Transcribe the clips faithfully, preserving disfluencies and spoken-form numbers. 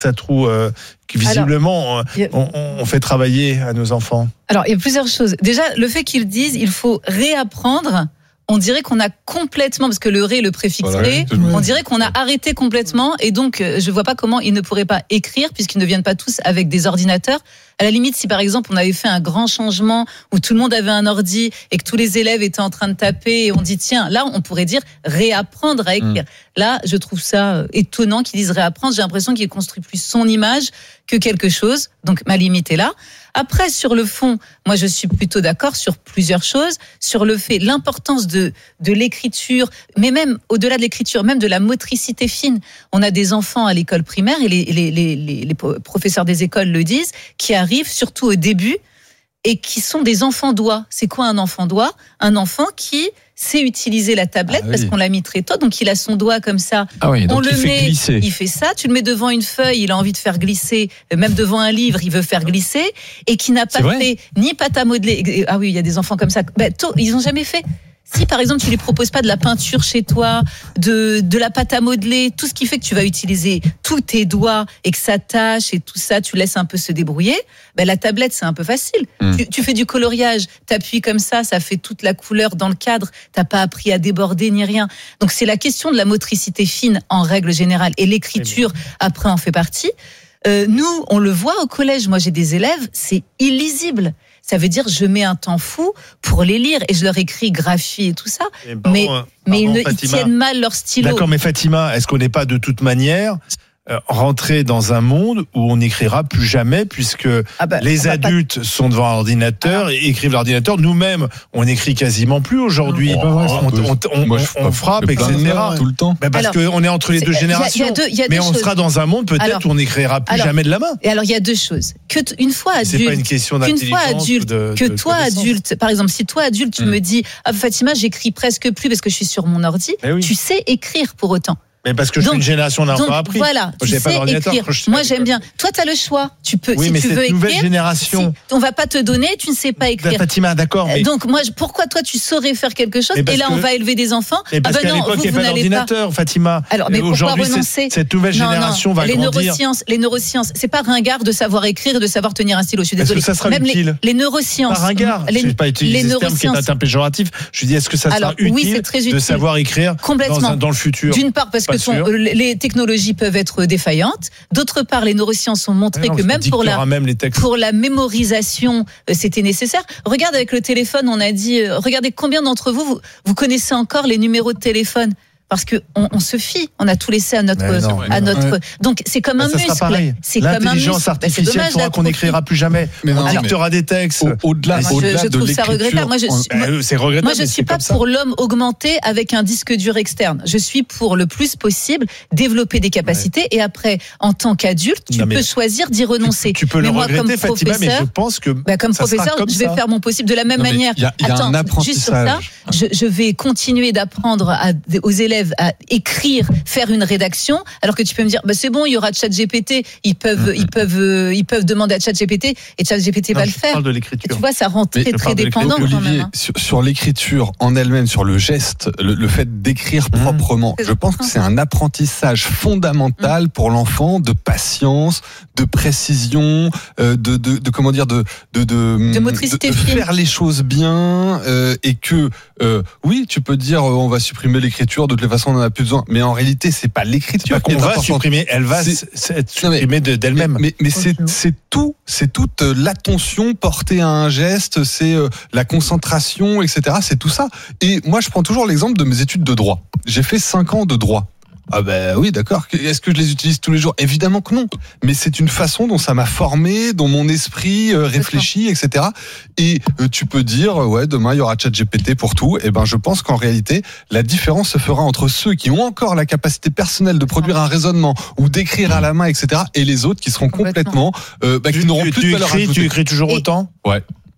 Ça trouve euh, que visiblement alors, a... on, on fait travailler à nos enfants. Alors il y a plusieurs choses. Déjà, le fait qu'ils disent il faut réapprendre. On dirait qu'on a complètement, parce que le ré, le préfixe voilà, ré, on dirait qu'on a arrêté complètement, et donc je ne vois pas comment ils ne pourraient pas écrire, puisqu'ils ne viennent pas tous avec des ordinateurs. À la limite, si par exemple on avait fait un grand changement où tout le monde avait un ordi et que tous les élèves étaient en train de taper, et on dit tiens, là on pourrait dire réapprendre à écrire. Mmh. Là, je trouve ça étonnant qu'ils disent réapprendre. J'ai l'impression qu'ils construisent plus son image que quelque chose. Donc ma limite est là. Après, sur le fond, moi je suis plutôt d'accord sur plusieurs choses, sur le fait, l'importance de de l'écriture, mais même au-delà de l'écriture, même de la motricité fine. On a des enfants à l'école primaire, et les les les les, les professeurs des écoles le disent, qui arrivent surtout au début et qui sont des enfants doigts. C'est quoi un enfant doigt ? Un enfant qui sait utiliser la tablette ah oui. parce qu'on l'a mis très tôt, donc il a son doigt comme ça. Ah oui, donc on le il fait met, glisser. Il fait ça. Tu le mets devant une feuille, il a envie de faire glisser. Même devant un livre, il veut faire glisser, et qui n'a pas fait ni pâte à modeler. Ah oui, il y a des enfants comme ça. Ben, tôt, ils n'ont jamais fait. Si par exemple tu les proposes pas de la peinture chez toi, de de la pâte à modeler, tout ce qui fait que tu vas utiliser tous tes doigts et que ça tâche et tout ça, tu laisses un peu se débrouiller. Ben la tablette c'est un peu facile. Mmh. Tu, tu fais du coloriage, t'appuies comme ça, ça fait toute la couleur dans le cadre. T'as pas appris à déborder ni rien. Donc c'est la question de la motricité fine en règle générale, et l'écriture après en fait partie. Euh, nous on le voit au collège. Moi j'ai des élèves, c'est illisible. Ça veut dire je mets un temps fou pour les lire, et je leur écris graphie et tout ça. Et bon, mais euh, mais ils, ne, ils tiennent mal leur stylo. D'accord, mais Fatima, est-ce qu'on n'est pas de toute manière euh, rentrer dans un monde où on n'écrira plus jamais, puisque ah bah, les adultes pas... sont devant l'ordinateur ah. et écrivent l'ordinateur. Nous-mêmes, on n'écrit quasiment plus aujourd'hui. Oh, on, on, on, Moi, on, on frappe, et cetera. Tout le temps. Ben parce qu'on est entre les deux générations. Y a, y a deux, y a mais on choses. Sera dans un monde peut-être alors, où on n'écrira plus alors, jamais de la main. Et alors, il y a deux choses. Que t- une fois adulte, c'est pas une question d'intelligence, fois adulte, de, que de, toi adulte, par exemple, si toi adulte, tu hum. me dis, ah, Fatima, j'écris presque plus parce que je suis sur mon ordi. Oui. Tu sais écrire pour autant. Mais parce que je suis une génération n'a pas appris. Voilà, tu j'ai sais pas écrire. Moi, j'aime bien. Toi, tu as le choix. Tu peux, oui, si mais tu cette veux nouvelle écrire. Génération. Si on va pas te donner, tu ne sais pas écrire. Fatima, d'accord. Mais... Donc, moi, pourquoi toi, tu saurais faire quelque chose, et là, que... on va élever des enfants. Mais parce ah ben qu'à non, l'époque, il n'y a pas d'ordinateur, pas... Fatima. Alors, mais pourquoi renoncer ? Cette nouvelle non, génération non. va les grandir. Neurosciences, les neurosciences, c'est pas ringard de savoir écrire et de savoir tenir un stylo. Je suis désolée. Est-ce que ça sera Même utile ? Les neurosciences. Pas ringard. Je n'ai pas utilisé ce terme qui est un terme péjoratif. Je dis, est-ce que ça sera utile de savoir écrire dans le futur ? D'une part, parce que les technologies peuvent être défaillantes. D'autre part, les neurosciences ont montré non, que même pour la, même pour la mémorisation, c'était nécessaire. Regarde avec le téléphone, on a dit, euh, regardez combien d'entre vous, vous, vous connaissez encore les numéros de téléphone. Parce que on, on se fie, on a tout laissé à notre, non, à notre. Ouais. Donc c'est comme bah, un muscle. C'est comme un muscle. L'intelligence artificielle fera qu'on n'écrira plus jamais. Mais non, on dictera des textes. Au, au-delà, moi, au-delà je, je de trouve ça regrettable. Moi, je, on, bah, c'est regrettable. Moi, je suis pas pour l'homme augmenté avec un disque dur externe. Je suis pour le plus possible développer des capacités, ouais. et après, en tant qu'adulte, tu non, peux choisir d'y renoncer. Tu, tu peux mais le moi, regretter, comme Fatima, mais je pense que bah, comme ça professeur, comme je vais ça. faire mon possible de la même non, manière. Y a, y a Attends, juste sur ça, je, je vais continuer d'apprendre à, aux élèves à écrire. Faire une rédaction, alors que tu peux me dire, bah c'est bon, il y aura ChatGPT, ils peuvent, mmh. ils peuvent, euh, ils peuvent demander à ChatGPT et ChatGPT va le faire. Parle de l'écriture. Et tu vois, ça rend très Mais très dépendant Olivier, quand même. Hein. Sur, sur l'écriture en elle-même, sur le geste, le, le fait d'écrire mmh. proprement, je pense que c'est un apprentissage fondamental mmh. pour l'enfant de patience, de précision, euh, de, de, de comment dire, de, de, de, de motricité de, de faire les choses bien, euh, et que euh, oui, tu peux dire, euh, on va supprimer l'écriture, de toute façon, on en a plus besoin. Mais en réalité, c'est pas l'écriture c'est pas qu'on va supprimer, elle va c'est, être supprimée mais, d'elle-même. Mais, mais, mais c'est, c'est tout, c'est toute l'attention portée à un geste, c'est la concentration, et cetera. C'est tout ça. Et moi, je prends toujours l'exemple de mes études de droit. J'ai fait cinq ans de droit. Ah ben oui, d'accord. Est-ce que je les utilise tous les jours ? Évidemment que non. Mais c'est une façon dont ça m'a formé, dont mon esprit euh, réfléchit, et cetera. Et euh, tu peux dire, ouais, demain il y aura ChatGPT pour tout. Et ben, je pense qu'en réalité, la différence se fera entre ceux qui ont encore la capacité personnelle de produire un raisonnement ou d'écrire à la main, et cetera. Et les autres qui seront complètement, euh, bah, qui tu, n'auront tu, plus tu de valeur écris, ajoutée. Tu écris toujours et, autant ? Ouais.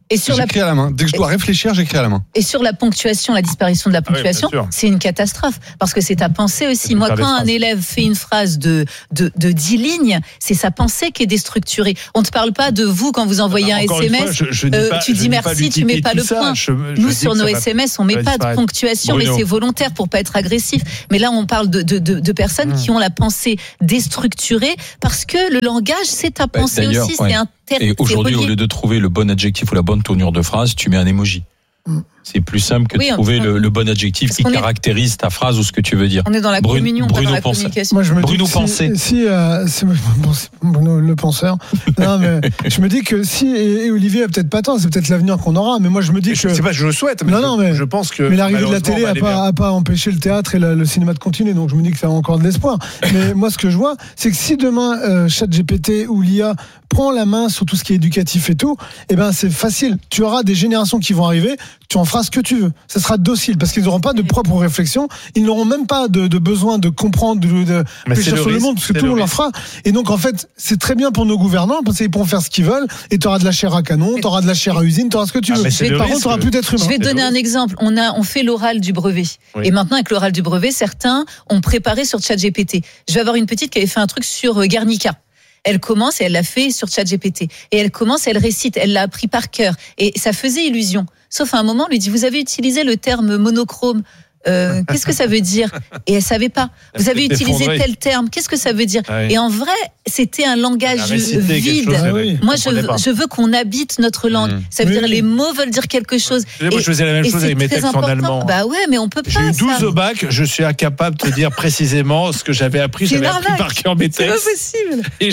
Et sur j'écris la... à la main. Dès que je dois réfléchir, j'écris à la main. Et sur la ponctuation, la disparition de la ponctuation, ah oui, c'est une catastrophe. Parce que c'est ta pensée aussi. Moi, quand un élève fait une phrase de, de, de dix lignes, c'est sa pensée qui est déstructurée. On ne te parle pas de vous quand vous envoyez ah bah, un S M S. Fois, je, je euh, pas, tu dis merci, tu mets pas le ça. point. Je, je Nous, sur nos S M S, on met pas de ponctuation, Bruno. Mais c'est volontaire pour pas être agressif. Mais là, on parle de, de, de, de personnes mmh. qui ont la pensée déstructurée parce que le langage, c'est ta pensée bah, aussi. Ouais. C'est un Et aujourd'hui, au lieu de trouver le bon adjectif ou la bonne tournure de phrase, tu mets un emoji. Mm. C'est plus simple que oui, de trouver le, le bon adjectif qui caractérise est... ta phrase ou ce que tu veux dire. On est dans la Bruno, communion, Bruno pas dans la pense... communication. Moi, je me Bruno dis pensait. Si, si euh, c'est Bruno le penseur. Non, mais je me dis que si et, et Olivier a peut-être pas tant, c'est peut-être l'avenir qu'on aura. Mais moi, je me dis je que. C'est pas, je le souhaite. Mais non, non, mais je pense que. Mais l'arrivée de la télé a pas, a pas empêché le théâtre et la, le cinéma de continuer. Donc, je me dis que ça a encore de l'espoir. Mais moi, ce que je vois, c'est que si demain euh, ChatGPT ou l'I A prend la main sur tout ce qui est éducatif et tout, eh ben c'est facile. Tu auras des générations qui vont arriver. Tu en feras ce que tu veux. Ça sera docile parce qu'ils n'auront pas de propre réflexion. Ils n'auront même pas de, de besoin de comprendre, de, de réfléchir sur le monde parce que tout le monde leur fera. Et donc en fait, c'est très bien pour nos gouvernants parce qu'ils pourront faire ce qu'ils veulent. Et tu auras de la chair à canon, tu auras de la chair à usine, tu auras ce que tu veux. Ah, par contre, tu auras plus d'être humain. Je vais te donner un exemple. On a, on fait l'oral du brevet. Oui. Et maintenant, avec l'oral du brevet, certains ont préparé sur ChatGPT. Je vais avoir une petite qui avait fait un truc sur Guernica. Elle commence et elle l'a fait sur ChatGPT. Et elle commence, elle récite, elle l'a appris par cœur. Et ça faisait illusion. Sauf à un moment, on lui dit, vous avez utilisé le terme monochrome. Euh, qu'est-ce que ça veut dire? Et elle savait pas. Vous avez utilisé tel terme. Qu'est-ce que ça veut dire? Ah oui. Et en vrai, c'était un langage vide. Chose, ah oui. Moi, je, je veux qu'on habite notre langue. Mmh. Ça veut oui. dire les mots veulent dire quelque chose. Moi, et, je faisais la même chose avec mes textes important. En allemand. Bah ouais, mais on peut pas. J'ai eu douze ça. Au bac. Je suis incapable de te dire précisément ce que j'avais appris. J'avais appris par cœur mes textes. C'est pas possible. Et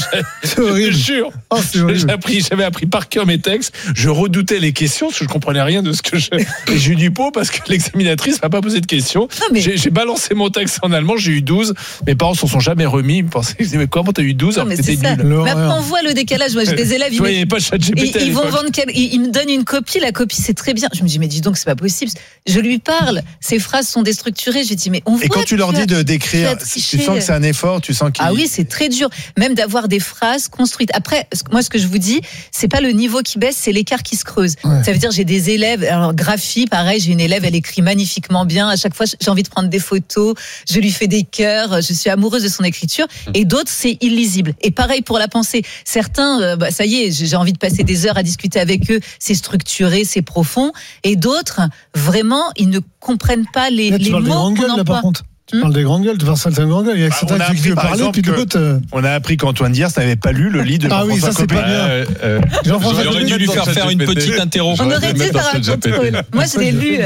je jure, oh, j'ai appris, j'avais appris par cœur mes textes. Je redoutais les questions parce que je comprenais rien de ce que je. Et j'ai eu du pot parce que l'examinatrice m'a pas posé de questions. J'ai balancé mon texte en allemand, j'ai eu douze. Mes parents s'en sont jamais remis. Ils me pensaient, ils disaient, mais comment t'as eu douze alors que t'étais nul? Mais après, on voit le décalage. Moi, j'ai des élèves. Ils, me... pas ChatGPT ils, ils vont vendre quel... ils, ils me donnent une copie. La copie, c'est très bien. Je me dis, mais dis donc, c'est pas possible. Je lui parle. Ces phrases sont déstructurées. Je lui dis, mais on voit. Et quand tu leur dis de d'écrire, tu sens que c'est un effort, tu sens qu'il. Ah oui, c'est très dur. Même d'avoir des phrases construites. Après, moi, ce que je vous dis, c'est pas le niveau qui baisse, c'est l'écart qui se creuse. Ouais. Ça veut dire, j'ai des élèves. Alors, graphie, pareil, j'ai une élève, elle écrit magnifiquement bien. À chaque fois, j'ai envie de prendre des photos. Je lui fais des cœurs, je suis amoureuse de son écriture. Et d'autres, c'est illisible. Et pareil pour la pensée. Certains, euh, bah, ça y est, j'ai envie de passer des heures à discuter avec eux. C'est structuré, c'est profond. Et d'autres, vraiment, ils ne comprennent pas les, là, les mots qu'on gueules, là, par contre. Tu parles des grandes gueules, tu parles certaines grandes gueules. Il y a certains qui veulent parler, puis d'autres. Euh... On a appris qu'Antoine Diers n'avait pas lu le livre de Jean-François Copé. Ah oui, ça c'est pas bien. Euh, euh, J'aurais dû lui faire faire une petite interro. On aurait dû faire un contrôle. Moi, je l'ai lu.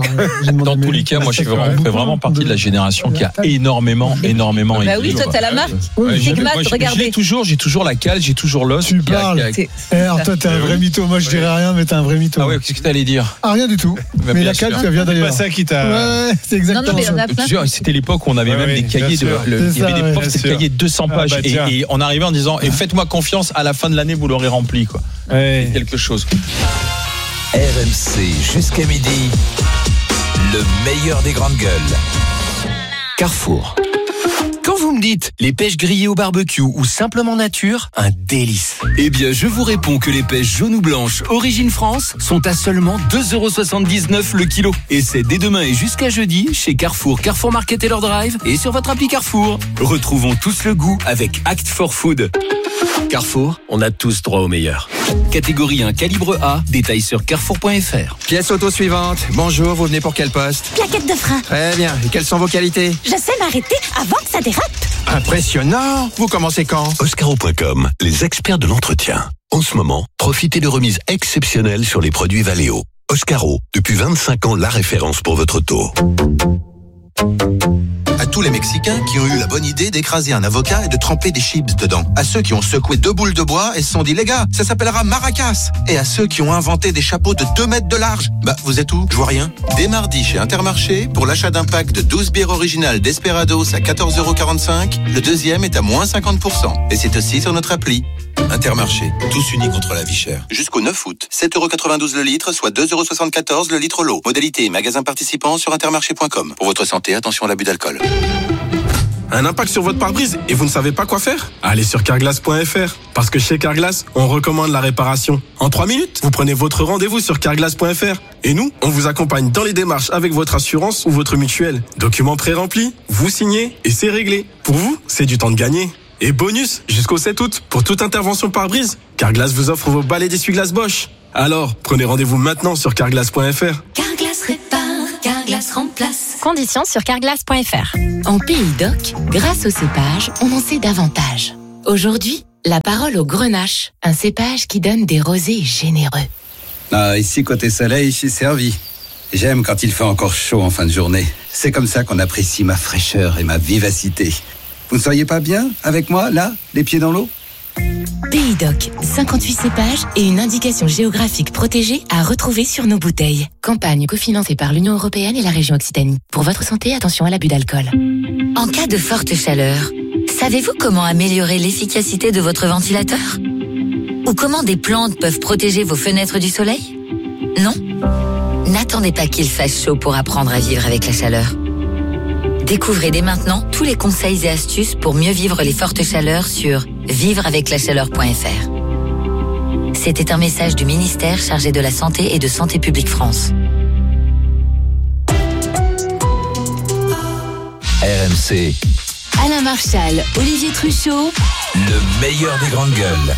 Dans tous les cas, moi, je fais vraiment partie de la génération qui a énormément, énormément écrit. Bah oui, toi, t'as la marque. Sigmat, regardez. J'ai toujours, j'ai toujours la cale, j'ai toujours l'os. Tu parles. Alors toi, t'es un vrai mytho. Moi, je dirais rien, mais t'es un vrai mytho. Ah ouais, qu'est-ce que t'allais dire? Ah, rien du tout. Mais la cale, ça vient d'ailleurs. C'est pas ça qui t'a. Ouais, c'est exactement ça. C'était l'époque où on avait même des cahiers de, le, il y avait des profs, c'était des cahiers de deux cents pages ah bah et, et on arrivait en disant et faites-moi confiance, à la fin de l'année vous l'aurez rempli quoi. Ouais. Quelque chose. R M C jusqu'à midi, le meilleur des grandes gueules. Carrefour. Quand vous me dites les pêches grillées au barbecue ou simplement nature, un délice. Eh bien, je vous réponds que les pêches jaunes ou blanches Origine France sont à seulement deux euros soixante-dix-neuf le kilo. Et c'est dès demain et jusqu'à jeudi chez Carrefour, Carrefour Market et leur drive et sur votre appli Carrefour. Retrouvons tous le goût avec Act for Food. Carrefour, on a tous droit au meilleur. Catégorie un, calibre A, détail sur carrefour point f r. Pièce auto suivante. Bonjour, vous venez pour quel poste? Plaquette de frein. Très bien. Et quelles sont vos qualités? Je sais m'arrêter avant que ça dérape. Impressionnant. Vous commencez quand? Oscaro point com, les experts de l'entretien. En ce moment, profitez de remises exceptionnelles sur les produits Valeo. Oscaro, depuis vingt-cinq ans, la référence pour votre auto. À tous les Mexicains qui ont eu la bonne idée d'écraser un avocat et de tremper des chips dedans. À ceux qui ont secoué deux boules de bois et se sont dit, les gars, ça s'appellera maracas. Et à ceux qui ont inventé des chapeaux de deux mètres de large. Bah, vous êtes où? Je vois rien. Dès mardi chez Intermarché, pour l'achat d'un pack de douze bières originales Desperados à quatorze euros quarante-cinq, le deuxième est à moins cinquante pour cent. Et c'est aussi sur notre appli. Intermarché, tous unis contre la vie chère. Jusqu'au neuf août, sept euros quatre-vingt-douze le litre, soit deux euros soixante-quatorze le litre l'eau. Modalité et magasin participant sur intermarché point com. Pour votre santé, attention à l'abus d'alcool. Un impact sur votre pare-brise et vous ne savez pas quoi faire? Allez sur carglass point f r. Parce que chez Carglass, on recommande la réparation. En trois minutes, vous prenez votre rendez-vous sur carglass point f r. Et nous, on vous accompagne dans les démarches avec votre assurance ou votre mutuelle. Documents pré-remplis, vous signez et c'est réglé. Pour vous, c'est du temps de gagner. Et bonus, jusqu'au sept août, pour toute intervention pare-brise, Carglass vous offre vos balais d'essuie-glace Bosch. Alors, prenez rendez-vous maintenant sur carglass point f r. Carglass répare, Carglass remplace. Conditions sur carglass point f r. En Pays d'Oc, grâce au cépage, on en sait davantage. Aujourd'hui, la parole au grenache, un cépage qui donne des rosés généreux. Ah, ici, côté soleil, je suis servi. J'aime quand il fait encore chaud en fin de journée. C'est comme ça qu'on apprécie ma fraîcheur et ma vivacité. Vous ne seriez pas bien avec moi, là, les pieds dans l'eau? Pays d'Oc, cinquante-huit cépages et une indication géographique protégée à retrouver sur nos bouteilles. Campagne cofinancée par l'Union européenne et la région Occitanie. Pour votre santé, attention à l'abus d'alcool. En cas de forte chaleur, savez-vous comment améliorer l'efficacité de votre ventilateur? Ou comment des plantes peuvent protéger vos fenêtres du soleil? Non? N'attendez pas qu'il fasse chaud pour apprendre à vivre avec la chaleur. Découvrez dès maintenant tous les conseils et astuces pour mieux vivre les fortes chaleurs sur vivre avec la chaleur point f r. C'était un message du ministère chargé de la Santé et de Santé publique France. R M C. Alain Marchal, Olivier Truchot. Le meilleur des grandes gueules.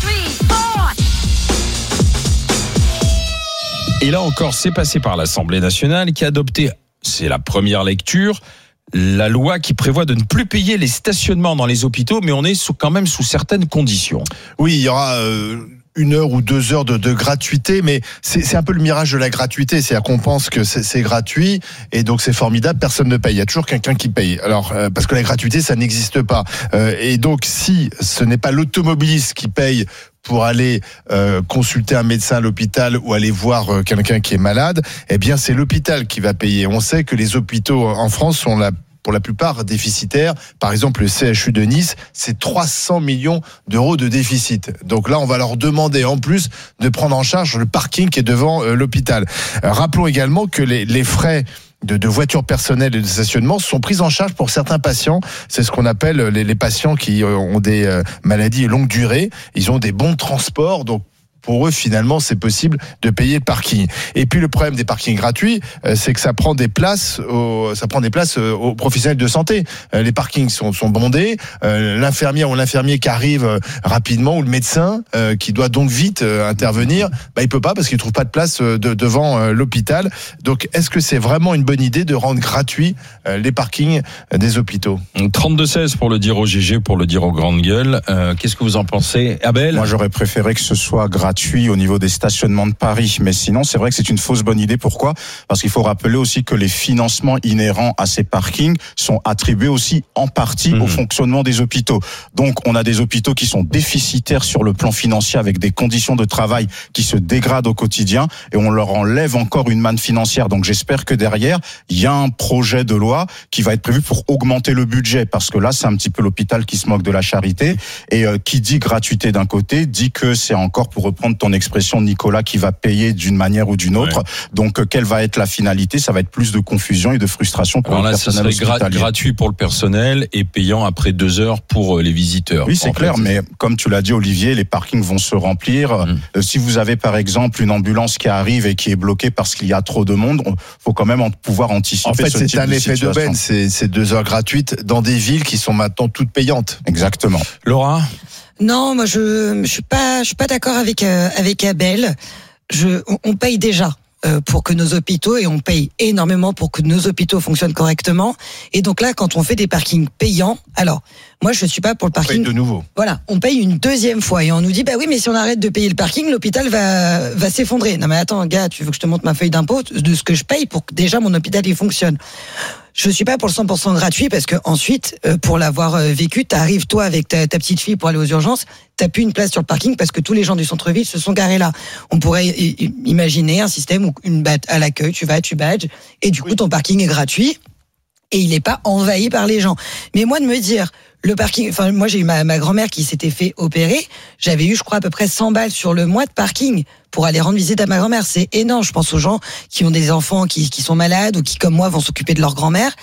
Et là encore, c'est passé par l'Assemblée nationale qui a adopté, c'est la première lecture, la loi qui prévoit de ne plus payer les stationnements dans les hôpitaux, mais on est sous, quand même sous certaines conditions. Oui, il y aura euh, une heure ou deux heures de, de gratuité, mais c'est, c'est un peu le mirage de la gratuité, c'est-à-dire qu'on pense que c'est, c'est gratuit et donc c'est formidable, personne ne paye, il y a toujours quelqu'un qui paye. Alors euh, parce que la gratuité, ça n'existe pas. Euh, et donc si ce n'est pas l'automobiliste qui paye pour aller euh, consulter un médecin à l'hôpital ou aller voir euh, quelqu'un qui est malade, eh bien c'est l'hôpital qui va payer. On sait que les hôpitaux en France sont la pour la plupart déficitaires. Par exemple, le C H U de Nice, c'est trois cents millions d'euros de déficit. Donc là, on va leur demander en plus de prendre en charge le parking qui est devant euh, l'hôpital. Euh, rappelons également que les, les frais de, de voitures personnelles et de stationnement sont pris en charge pour certains patients. C'est ce qu'on appelle les, les patients qui ont des euh, maladies longue durée. Ils ont des bons de transport, donc pour eux, finalement, c'est possible de payer le parking. Et puis, le problème des parkings gratuits, euh, c'est que ça prend des places, aux, ça prend des places euh, aux professionnels de santé. Euh, les parkings sont, sont bondés. Euh, l'infirmière ou l'infirmier qui arrive euh, rapidement, ou le médecin euh, qui doit donc vite euh, intervenir, bah, il peut pas parce qu'il trouve pas de place euh, de, devant euh, l'hôpital. Donc, est-ce que c'est vraiment une bonne idée de rendre gratuits euh, les parkings euh, des hôpitaux? trente-deux seize pour le dire au G G, pour le dire aux grandes gueules. Euh, qu'est-ce que vous en pensez, Abel? Moi, j'aurais préféré que ce soit gratuit au niveau des stationnements de Paris, mais sinon c'est vrai que c'est une fausse bonne idée. Pourquoi? Parce qu'il faut rappeler aussi que les financements inhérents à ces parkings sont attribués aussi en partie mmh. au fonctionnement des hôpitaux. Donc on a des hôpitaux qui sont déficitaires sur le plan financier avec des conditions de travail qui se dégradent au quotidien et on leur enlève encore une manne financière. Donc j'espère que derrière il y a un projet de loi qui va être prévu pour augmenter le budget, parce que là c'est un petit peu l'hôpital qui se moque de la charité et euh, qui dit gratuité d'un côté dit que c'est encore, pour reprendre ton expression, Nicolas, qui va payer d'une manière ou d'une autre. Ouais. Donc, euh, quelle va être la finalité? Ça va être plus de confusion et de frustration pour Alors le là, personnel hospitalier. Ça serait gra- gratuit pour le personnel et payant après deux heures pour euh, les visiteurs. Oui, c'est clair, fait. Mais comme tu l'as dit, Olivier, les parkings vont se remplir. Mmh. Euh, si vous avez, par exemple, une ambulance qui arrive et qui est bloquée parce qu'il y a trop de monde, il faut quand même en, pouvoir anticiper. En fait, ce c'est type un de effet situation. d'aubaine. C'est, c'est deux heures gratuites dans des villes qui sont maintenant toutes payantes. Exactement. Laura? Non, moi je je suis pas je suis pas d'accord avec euh, avec Abel. Je on, on paye déjà euh, pour que nos hôpitaux, et on paye énormément pour que nos hôpitaux fonctionnent correctement. Et donc là, quand on fait des parkings payants, alors moi je suis pas pour le parking. On paye de nouveau. Voilà, on paye une deuxième fois et on nous dit bah oui, mais si on arrête de payer le parking, l'hôpital va va s'effondrer. Non mais attends, gars, tu veux que je te montre ma feuille d'impôt de ce que je paye pour que déjà mon hôpital il fonctionne. Je suis pas pour le cent pour cent gratuit parce que ensuite, euh, pour l'avoir euh, vécu, t'arrives toi avec ta, ta petite fille pour aller aux urgences, t'as plus une place sur le parking parce que tous les gens du centre-ville se sont garés là. On pourrait i- imaginer un système où une batte à l'accueil, tu vas, tu badges, et du coup ton parking est gratuit et il est pas envahi par les gens. Mais moi de me dire le parking, enfin moi j'ai eu ma, ma grand-mère qui s'était fait opérer, j'avais eu je crois à peu près cent balles sur le mois de parking pour aller rendre visite à ma grand-mère. C'est énorme. Je pense aux gens qui ont des enfants qui, qui sont malades ou qui comme moi vont s'occuper de leur grand-mère.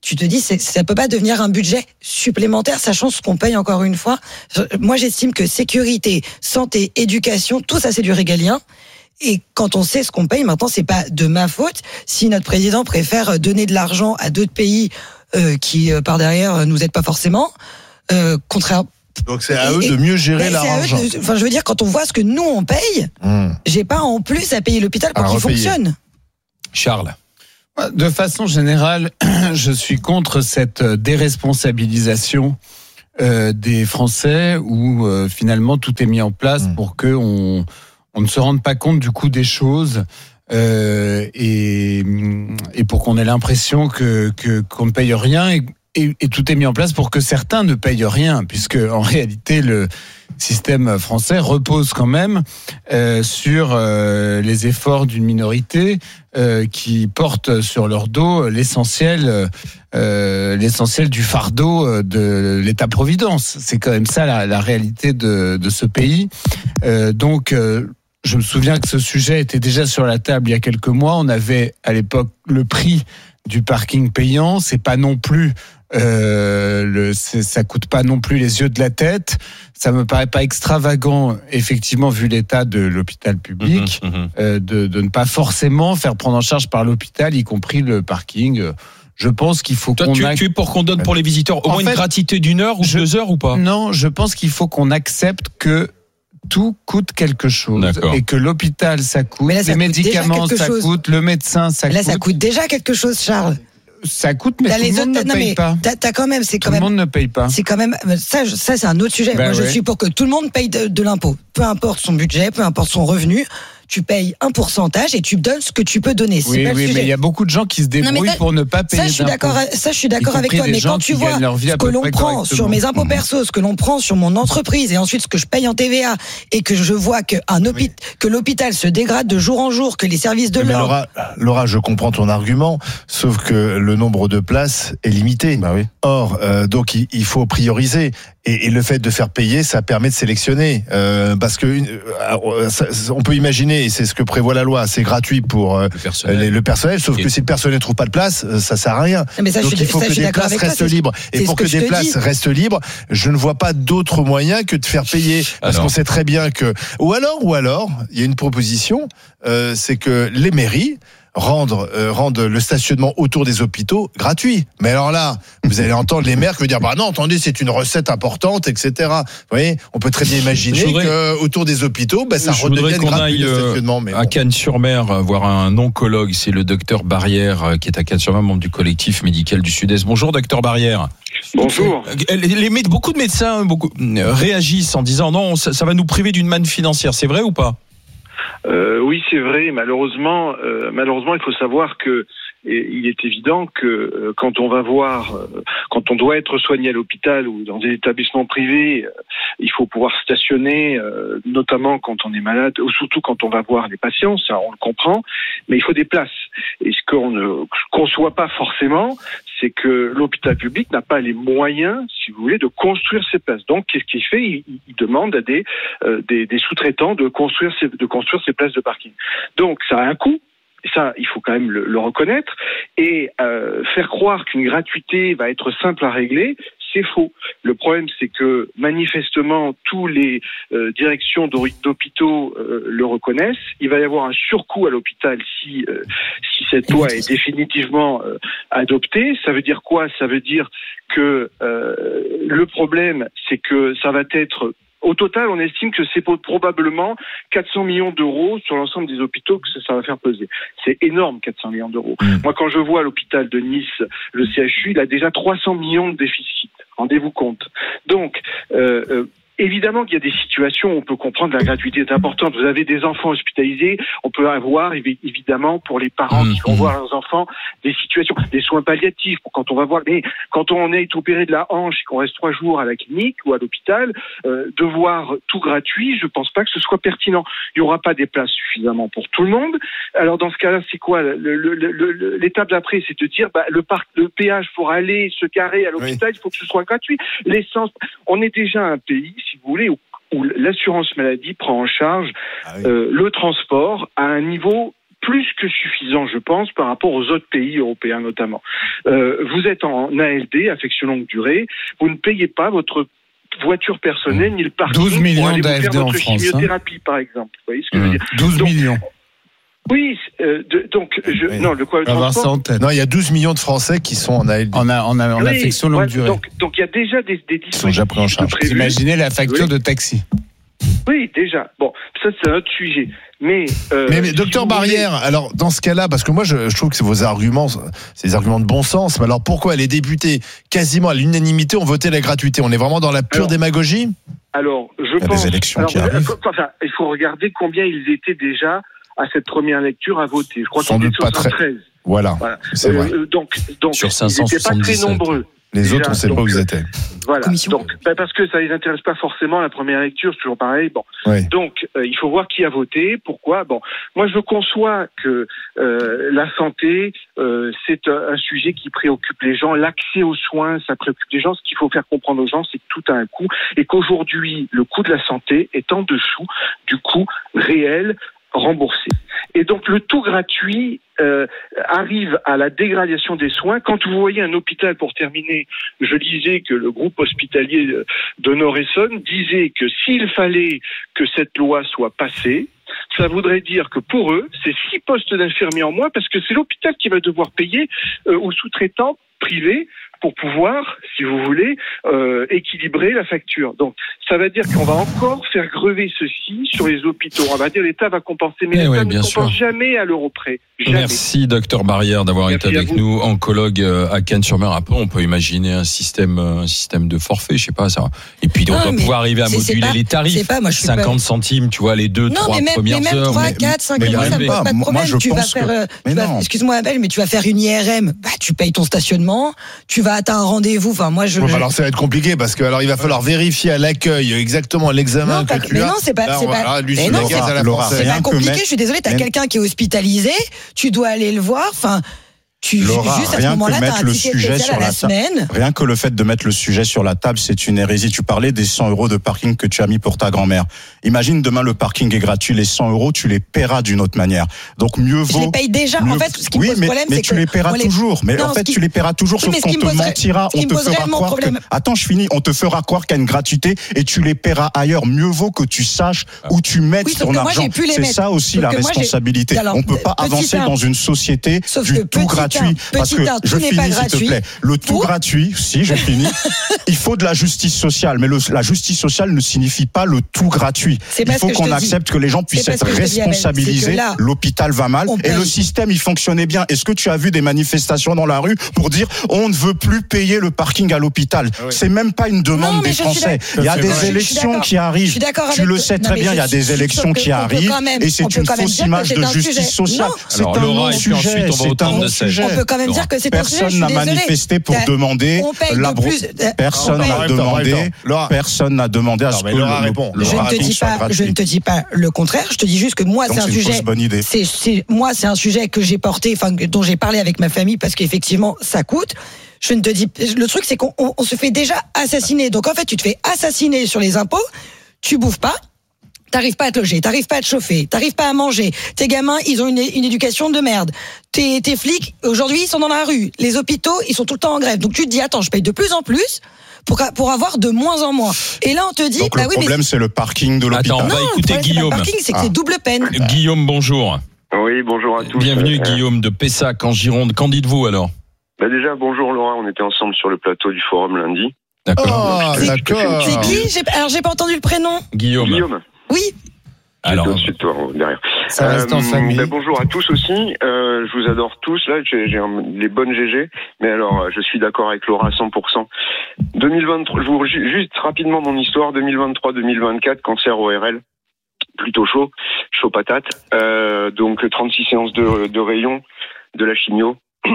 tu te dis, c'est, ça peut pas devenir un budget supplémentaire, sachant ce qu'on paye encore une fois. Moi, j'estime que sécurité, santé, éducation, tout ça, c'est du régalien. Et quand on sait ce qu'on paye, maintenant, c'est pas de ma faute si notre président préfère donner de l'argent à d'autres pays euh, qui, euh, par derrière, nous aident pas forcément. Euh, contraire. Donc c'est à eux de mieux gérer leur argent. De, enfin, je veux dire, quand on voit ce que nous on paye, mmh. j'ai pas en plus à payer l'hôpital pour à qu'il repayer. Fonctionne. Charles. De façon générale, je suis contre cette déresponsabilisation euh, des Français où euh, finalement tout est mis en place mmh. pour que on, on ne se rende pas compte du coût des choses. Euh, et, et pour qu'on ait l'impression que, que qu'on ne paye rien et, et, et tout est mis en place pour que certains ne payent rien, puisque en réalité le système français repose quand même euh, sur euh, les efforts d'une minorité euh, qui porte sur leur dos l'essentiel, euh, l'essentiel du fardeau de l'État-providence. C'est quand même ça la, la réalité de, de ce pays. Euh, donc euh, Je me souviens que ce sujet était déjà sur la table il y a quelques mois. On avait à l'époque le prix du parking payant. C'est pas non plus, euh, le, c'est, ça coûte pas non plus les yeux de la tête. Ça me paraît pas extravagant, effectivement, vu l'état de l'hôpital public, mmh, mmh. Euh, de, de ne pas forcément faire prendre en charge par l'hôpital, y compris le parking. Je pense qu'il faut Toi, qu'on... Tu, a... tu es pour qu'on donne pour les visiteurs au en moins fait, une gratuité d'une heure ou je... deux heures ou pas? Non, je pense qu'il faut qu'on accepte que tout coûte quelque chose. D'accord. Et que l'hôpital, ça coûte, là, ça les coûte médicaments, ça chose. coûte, le médecin, ça là, coûte. Là, ça coûte déjà quelque chose, Charles. Ça coûte, mais t'as tout le monde autres, ne paye pas. T'as, t'as quand même, c'est tout quand même. Tout le monde ne paye pas. C'est quand même, ça, ça c'est un autre sujet. Ben Moi, ouais. je suis pour que tout le monde paye de, de l'impôt. Peu importe son budget, peu importe son revenu. Tu payes un pourcentage et tu donnes ce que tu peux donner. C'est oui, pas oui, le sujet. mais il y a beaucoup de gens qui se débrouillent non, pour ne pas payer ça, je suis d'impôts. d'accord, ça, je suis d'accord avec toi. Mais quand tu vois ce que l'on prend sur mes impôts perso, ce que l'on prend sur mon entreprise et ensuite ce que je paye en T V A et que je vois que, un hôpital, oui. que l'hôpital se dégrade de jour en jour, que les services de mais l'ordre. Laura, Laura, je comprends ton argument, sauf que le nombre de places est limité. Bah oui. Or, euh, donc il, il faut prioriser. Et, et le fait de faire payer, ça permet de sélectionner, euh, parce que euh, ça, on peut imaginer, et c'est ce que prévoit la loi, c'est gratuit pour euh, le, personnel. Les, le personnel, sauf et que si le personnel ne trouve pas de place, ça sert à rien. Mais ça, donc je, il faut ça, que des places restent toi, libres. Et pour que, que des places dis. restent libres, je ne vois pas d'autre moyen que de faire payer, parce alors. qu'on sait très bien que, ou alors, ou alors, il y a une proposition, euh, c'est que les mairies rendre euh, rendre le stationnement autour des hôpitaux gratuit. Mais alors là, vous allez entendre les maires qui vont dire bah non, attendez, c'est une recette importante, et cetera. Vous voyez, on peut très bien imaginer voudrais, que autour des hôpitaux, bah, ça redevienne gratuit le stationnement. Mais à bon. Cannes-sur-Mer voir un oncologue, c'est le docteur Barrière qui est à Cannes-sur-Mer, membre du collectif médical du Sud-Est. Bonjour, docteur Barrière. Bonjour. Les, les, beaucoup de médecins beaucoup, réagissent en disant non, ça, ça va nous priver d'une manne financière. C'est vrai ou pas? Euh, oui, c'est vrai. Malheureusement, euh, malheureusement, il faut savoir que et il est évident que euh, quand on va voir, euh, quand on doit être soigné à l'hôpital ou dans des établissements privés, euh, il faut pouvoir stationner, euh, notamment quand on est malade, ou surtout quand on va voir les patients, ça on le comprend, mais il faut des places. Et ce qu'on ne conçoit pas forcément, c'est que l'hôpital public n'a pas les moyens, si vous voulez, de construire ces places. Donc, qu'est-ce qu'il fait? il, il demande à des, euh, des, des sous-traitants de construire ces, de construire ces places de parking. Donc, ça a un coût. Ça, il faut quand même le, le reconnaître. Et euh, faire croire qu'une gratuité va être simple à régler, c'est faux. Le problème, c'est que manifestement, tous les euh, directions d'hôpitaux euh, le reconnaissent. Il va y avoir un surcoût à l'hôpital si euh, si cette loi est définitivement euh, adoptée. Ça veut dire quoi? Ça veut dire que euh, le problème, c'est que ça va être... Au total, on estime que c'est probablement quatre cents millions d'euros sur l'ensemble des hôpitaux que ça va faire peser. C'est énorme, quatre cents millions d'euros. Mmh. Moi, quand je vois l'hôpital de Nice, le C H U, il a déjà trois cents millions de déficit. Rendez-vous compte. Donc, euh, euh, évidemment qu'il y a des situations où on peut comprendre que la gratuité est importante. Vous avez des enfants hospitalisés, on peut avoir évidemment pour les parents mmh. qui vont voir leurs enfants des situations, des soins palliatifs pour quand on va voir. Mais quand on est opéré de la hanche et qu'on reste trois jours à la clinique ou à l'hôpital, euh, de voir tout gratuit, je pense pas que ce soit pertinent. Il y aura pas des places suffisamment pour tout le monde. Alors dans ce cas-là, c'est quoi le, le, le, l'étape d'après? C'est de dire bah, le parc, le péage pour aller se garer à l'hôpital, oui. il faut que ce soit gratuit. L'essence, on est déjà un pays, si vous voulez, où, où l'assurance maladie prend en charge ah oui. euh, le transport à un niveau plus que suffisant, je pense, par rapport aux autres pays européens notamment. Euh, vous êtes en A L D, affection longue durée, vous ne payez pas votre voiture personnelle ni le parking douze millions pour aller vous d'A F D faire en votre France, chimiothérapie, hein. Par exemple. Vous voyez ce que mmh. je veux dire? douze donc, millions. Oui, euh, de, donc je, oui. non, le quoi le transport ça en tête. Non, il y a douze millions de Français qui sont en A L D. On a, on a, en oui, affection longue ouais, durée. Donc, donc il y a déjà des, des dispositifs. Ils sont déjà pris en charge. Vous imaginez la facture oui. de taxi. Oui, déjà. Bon, ça c'est un autre sujet. Mais, euh, mais, mais docteur si Barrière, voulez... alors dans ce cas-là, parce que moi je, je trouve que c'est vos arguments, c'est des arguments de bon sens. Mais alors pourquoi les députés, quasiment à l'unanimité, ont voté la gratuité? On est vraiment dans la pure alors, démagogie? Alors, je il y a pense. Des élections alors, qui arrivent. Enfin, il faut regarder combien ils étaient déjà à cette première lecture à voter. Je crois qu'ils étaient soixante-treize. Très... Voilà, voilà. C'est euh, vrai. Donc, donc sur cinq cent soixante-dix-sept. Ils n'étaient pas très nombreux. Les déjà, autres, on ne sait donc, pas où ils étaient. Voilà. Donc, bah parce que ça les intéresse pas forcément la première lecture, c'est toujours pareil. Bon. Oui. Donc, euh, il faut voir qui a voté, pourquoi. Bon, moi, je conçois que euh, la santé, euh, c'est un, un sujet qui préoccupe les gens. L'accès aux soins, ça préoccupe les gens. Ce qu'il faut faire comprendre aux gens, c'est que tout a un coût et qu'aujourd'hui, le coût de la santé est en dessous du coût réel remboursé. Et donc le tout gratuit euh, arrive à la dégradation des soins. Quand vous voyez un hôpital, pour terminer, je lisais que le groupe hospitalier de Nord-Essonne disait que s'il fallait que cette loi soit passée, ça voudrait dire que pour eux, c'est six postes d'infirmiers en moins, parce que c'est l'hôpital qui va devoir payer euh, aux sous-traitants privés pour pouvoir, si vous voulez, euh, équilibrer la facture. Donc, ça va dire qu'on va encore faire grever ceci sur les hôpitaux. On va dire l'État va compenser, mais eh l'État ouais, ne compense sûr. jamais à l'euro près. Jamais. Merci, docteur Barrière, d'avoir Merci été avec vous. nous, oncologue à Cannes-sur-Mer. Après, on peut imaginer un système, un système de forfait, je sais pas ça. Et puis, on non, doit pouvoir arriver à c'est, moduler c'est pas, les tarifs. Pas, moi, je cinquante pas... centimes, tu vois, les deux, non, trois mais même, premières mais même heures. trois, quatre, cinq euros, ça ne pose pas de problème. Moi, je tu vas pense faire, que... tu vas, excuse-moi, Abel, mais tu vas faire une I R M, bah, tu payes ton stationnement, tu vas atteindre un rendez-vous. Enfin, moi, je. Bon, alors, ça va être compliqué parce que alors il va falloir vérifier à l'accueil exactement l'examen non, que pas, tu mais as. Non, c'est pas, là, c'est pas, là, lui, mais non, c'est, à la c'est pas compliqué. Je suis désolé, t'as même... quelqu'un qui est hospitalisé, tu dois aller le voir. Enfin. Tu, Laura, juste à rien ce moment-là, que mettre le sujet sur la, la semaine. Rien que le fait de mettre le sujet sur la table, c'est une hérésie. Tu parlais des cent euros de parking que tu as mis pour ta grand-mère. Imagine demain le parking est gratuit, les cent euros, tu les paieras d'une autre manière. Donc mieux vaut. Je les paye déjà. Mieux... En fait, ce qui oui, me pose mais, problème, mais c'est tu que les paieras les... toujours. Mais non, en fait, qui... tu les paieras toujours, sauf oui, qu'on te mentira, on te fera croire que. Attends, je finis. On te fera croire qu'il y a une gratuité et tu les paieras ailleurs. Mieux vaut que tu saches où tu mettes oui, ton argent. C'est ça aussi la responsabilité. On peut pas avancer dans une société du tout gratuit parce que je finis, s'il te plaît. Le tout gratuit, si je finis, il faut de la justice sociale. Mais le, la justice sociale ne signifie pas le tout gratuit. Il faut qu'on accepte que les gens puissent être responsabilisés. L'hôpital va mal et le système, il fonctionnait bien. Est-ce que tu as vu des manifestations dans la rue pour dire on ne veut plus payer le parking à l'hôpital? C'est même pas une demande des Français. Il y a des élections qui arrivent. Tu le sais très bien, il y a des élections qui arrivent et c'est une fausse image de justice sociale. C'est un autre sujet. C'est un autre sujet. On peut quand même dire que c'est un sujet. Personne n'a manifesté pour demander la personne n'a demandé personne n'a demandé à ce que le répond. Je ne te dis pas je ne te dis pas le contraire, je te dis juste que moi c'est un sujet c'est c'est moi c'est un sujet que j'ai porté enfin dont j'ai parlé avec ma famille parce qu'effectivement ça coûte. Je ne te dis le truc c'est qu'on on, on se fait déjà assassiner. Donc en fait, tu te fais assassiner sur les impôts, tu bouffes pas. T'arrives pas à te loger, t'arrives pas à te chauffer, t'arrives pas à manger. Tes gamins, ils ont une, une éducation de merde. Tes, tes flics, aujourd'hui, ils sont dans la rue. Les hôpitaux, ils sont tout le temps en grève. Donc tu te dis, attends, je paye de plus en plus pour, pour avoir de moins en moins. Et là, on te dit, donc bah le oui, problème, mais... c'est le parking de l'hôpital. Attends, on va non, écouter le Guillaume. Le parking, c'est que ah. c'est double peine. Guillaume, bonjour. Oui, bonjour à tous. Bienvenue, euh, Guillaume de Pessac, en Gironde. Qu'en dites-vous alors? Bah déjà, bonjour Laura, on était ensemble sur le plateau du forum lundi. D'accord. Oh, d'accord. C'est qui j'ai, Alors, j'ai pas entendu le prénom. Guillaume. Guillaume. Oui. Alors, ensuite, toi, derrière. Ça reste euh, en famille. Bah, bonjour à tous aussi. Euh, je vous adore tous. Là, j'ai, j'ai un, les bonnes G G. Mais alors, je suis d'accord avec Laura à cent pour cent. deux mille vingt-trois, je vous juste rapidement mon histoire. deux mille vingt-trois deux mille vingt-quatre, cancer O R L. Plutôt chaud. Chaud patate. Euh, donc, trente-six séances de, de rayons, de la chimio.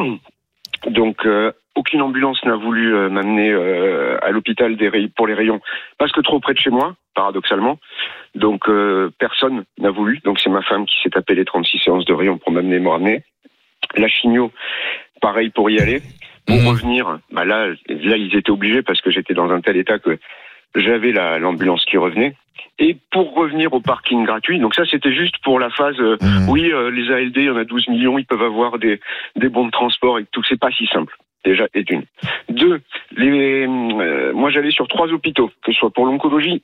Donc, euh, aucune ambulance n'a voulu euh, m'amener euh, à l'hôpital des ray- pour les rayons parce que trop près de chez moi, paradoxalement. Donc, euh, personne n'a voulu. Donc, c'est ma femme qui s'est tapé les trente-six séances de rayons pour m'amener, me ramener. La chimio, pareil pour y aller. Pour mmh. revenir, bah là, là, ils étaient obligés parce que j'étais dans un tel état que j'avais la, l'ambulance qui revenait. Et pour revenir au parking gratuit, donc ça c'était juste pour la phase, euh, mmh. oui, euh, les A L D, il y en a douze millions, ils peuvent avoir des, des bons de transport et tout, c'est pas si simple. Déjà, est une. Deux, les, euh, moi j'allais sur trois hôpitaux, que ce soit pour l'oncologie,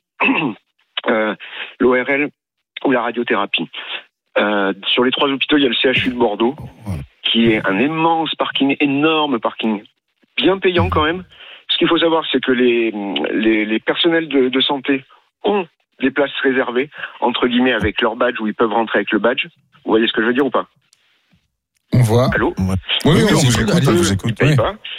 euh, l'O R L ou la radiothérapie. Euh, sur les trois hôpitaux, il y a le C H U de Bordeaux, qui est un immense parking, énorme parking, bien payant quand même. Ce qu'il faut savoir, c'est que les, les, les personnels de, de santé ont des places réservées, entre guillemets, avec leur badge, où ils peuvent rentrer avec le badge. Vous voyez ce que je veux dire ou pas? On voit. Allô? Oui, oui, oui, on vous écoute. On vous écoute. Oui.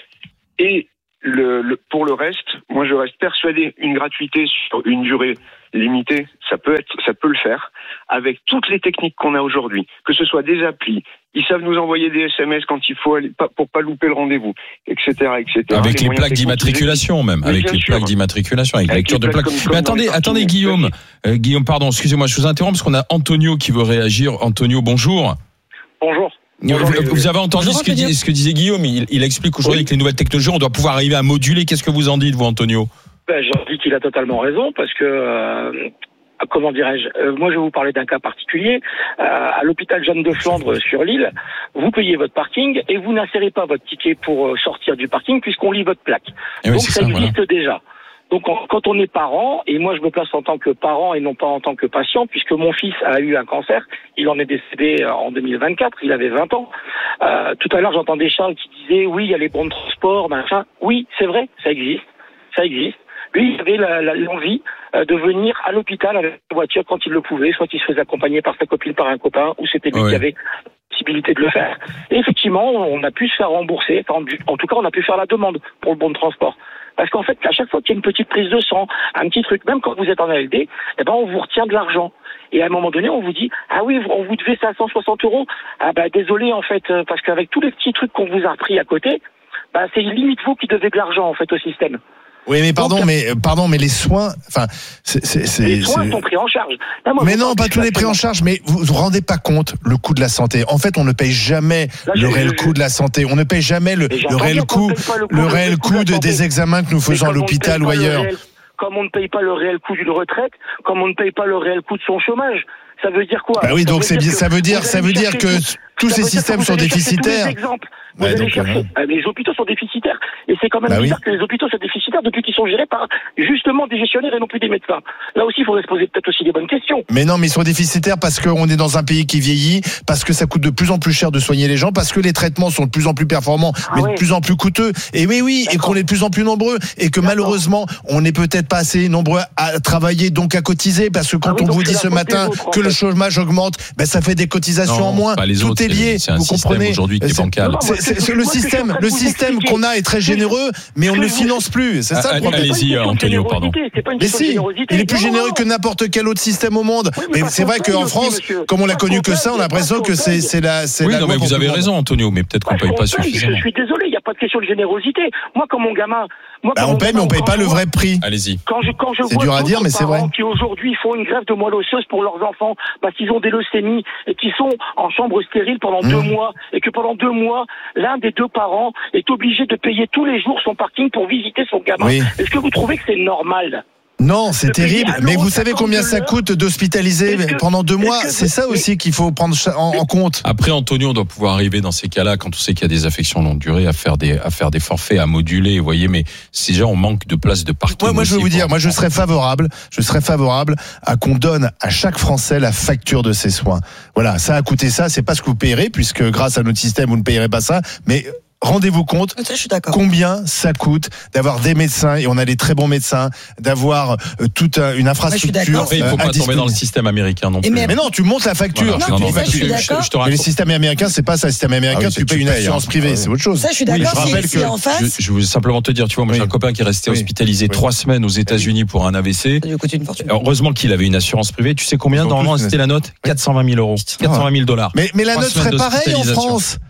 Et le, le, pour le reste, moi je reste persuadé, une gratuité sur une durée limitée, ça peut être, ça peut le faire, avec toutes les techniques qu'on a aujourd'hui, que ce soit des applis, ils savent nous envoyer des S M S quand il faut aller, pour pas louper le rendez-vous, et cetera, et cetera. Avec les, les plaques d'immatriculation même, avec les sûr. plaques d'immatriculation, avec, avec lecture de plaques. Comme, comme Mais attendez, attendez Guillaume, euh, Guillaume, pardon, excusez-moi, je vous interromps parce qu'on a Antonio qui veut réagir. Antonio, bonjour. Bonjour. Vous, vous avez entendu Bonjour, ce, que dis, ce que disait Guillaume, il, il explique aujourd'hui oui. que les nouvelles technologies, on doit pouvoir arriver à moduler. Qu'est-ce que vous en dites, vous, Antonio? Ben, j'en dis qu'il a totalement raison, parce que, euh, comment dirais-je, euh, moi je vais vous parler d'un cas particulier. Euh, à l'hôpital Jeanne de Flandre sur l'île, vous payez votre parking et vous n'insérez pas votre ticket pour sortir du parking puisqu'on lit votre plaque. Et Donc oui, ça, ça existe voilà. déjà. Donc quand on est parent, et moi je me place en tant que parent et non pas en tant que patient, puisque mon fils a eu un cancer, il en est décédé en deux mille vingt-quatre, il avait vingt ans. Euh, tout à l'heure j'entendais Charles qui disait oui, il y a les bons de transport, machin. Oui, c'est vrai, ça existe, ça existe. Lui, il avait la, la, l'envie de venir à l'hôpital avec la voiture quand il le pouvait, soit il se faisait accompagner par sa copine, par un copain, ou c'était lui ouais. qui avait la possibilité de le faire. Et effectivement, on a pu se faire rembourser, enfin, en tout cas, on a pu faire la demande pour le bon de transport. Parce qu'en fait, à chaque fois qu'il y a une petite prise de sang, un petit truc, même quand vous êtes en A L D, eh ben, on vous retient de l'argent. Et à un moment donné, on vous dit, ah oui, on vous devait cinq cent soixante euros. Ah bah, désolé, en fait, parce qu'avec tous les petits trucs qu'on vous a repris à côté, bah, c'est limite vous qui devez de l'argent, en fait, au système. Oui, mais pardon, Donc, mais pardon, mais les soins, enfin, c'est, c'est, c'est les soins c'est... sont pris en charge. Là, moi, mais non, pas tous les pris en charge. Mais vous vous rendez pas compte le coût de la santé. En fait, on ne paye jamais Là, le réel je... coût de la santé. On ne paye jamais le, le réel coût, le, le réel coût de, des examens que nous faisons à l'hôpital ou ailleurs. Réel, comme on ne paye pas le réel coût d'une retraite, comme on ne paye pas le réel coût de son chômage. Ça veut dire quoi? Bah oui, ça donc c'est bien, ça veut dire, ça veut dire que tous ces systèmes sont déficitaires. Vous allez chercher. Euh, les hôpitaux sont déficitaires. Et c'est quand même bah bizarre oui. que les hôpitaux soient déficitaires depuis qu'ils sont gérés par justement des gestionnaires et non plus des médecins. Là aussi, il faudrait se poser peut-être aussi des bonnes questions. Mais non, mais ils sont déficitaires parce qu'on est dans un pays qui vieillit, parce que ça coûte de plus en plus cher de soigner les gens, parce que les traitements sont de plus en plus performants, ah mais ouais. de plus en plus coûteux. Et oui, oui, D'accord. et qu'on est de plus en plus nombreux. Et que D'accord. malheureusement, on n'est peut-être pas assez nombreux à travailler, donc à cotiser, parce que quand ah oui, on vous dit ce matin autres, que le chômage augmente, ben ça fait des cotisations non, en moins. Tout autres, est lié. C'est, c'est vous comprenez aujourd'hui qui est bancal. Non, c'est, c'est, c'est le système. Le système qu'on a est très généreux, mais on ne le finance plus. C'est ça le problème. Allez-y, Antonio, pardon. Mais si, il est plus généreux que n'importe quel autre système au monde. Mais c'est vrai qu'en France, comme on l'a connu que ça, on a l'impression que c'est, c'est la, c'est oui, la non, mais vous avez raison, Antonio, mais peut-être qu'on ne paye pas suffisamment. Je suis désolé, il n'y a pas de question de générosité. Moi, comme mon gamin, moi, bah, on paye, mais on paye pas le vrai prix. Allez-y. Quand je, quand je c'est dur à dire, mais c'est vrai. Qui aujourd'hui font une grève de moelle osseuse pour leurs enfants parce qu'ils ont des leucémies et qui sont en chambre stérile pendant mmh. deux mois et que pendant deux mois, l'un des deux parents est obligé de payer tous les jours son parking pour visiter son gamin. Oui. Est-ce que vous trouvez que c'est normal? Non, c'est terrible. Mais vous savez combien ça coûte d'hospitaliser que, pendant deux mois? C'est ça aussi qu'il faut prendre en, en compte. Après, Antonio, on doit pouvoir arriver dans ces cas-là, quand on sait qu'il y a des affections longue durée, à faire des, à faire des forfaits, à moduler. Vous voyez, mais si déjà on manque de place de parking. Ouais, moi, je veux vous dire, moi, je serais favorable, je serais favorable à qu'on donne à chaque Français la facture de ses soins. Voilà, ça a coûté ça. C'est pas ce que vous payerez, puisque grâce à notre système, vous ne payerez pas ça. Mais rendez-vous compte ça, je suis d'accord. combien ça coûte d'avoir des médecins, et on a des très bons médecins, d'avoir euh, toute euh, une infrastructure. Après, il ne faut pas tomber dans le système américain non plus. Mais, mais non, tu montes la facture. Voilà. Non, non, non, ça, je, je, je, je te mais le système américain, c'est pas ça. Le système américain, ah oui, tu payes une assurance privée, hein. C'est autre chose. Ça, je suis d'accord. Oui, je rappelle si, que... en face... je, je veux simplement te dire, tu vois, moi, oui. j'ai un copain qui est resté oui. hospitalisé oui. trois semaines aux États-Unis pour un A V C. Ça lui coûte une fortune. Heureusement qu'il avait une assurance privée. Tu sais combien, normalement, c'était la note? quatre cent vingt mille euros. quatre cent vingt mille dollars. Mais, mais la note serait pareille en France.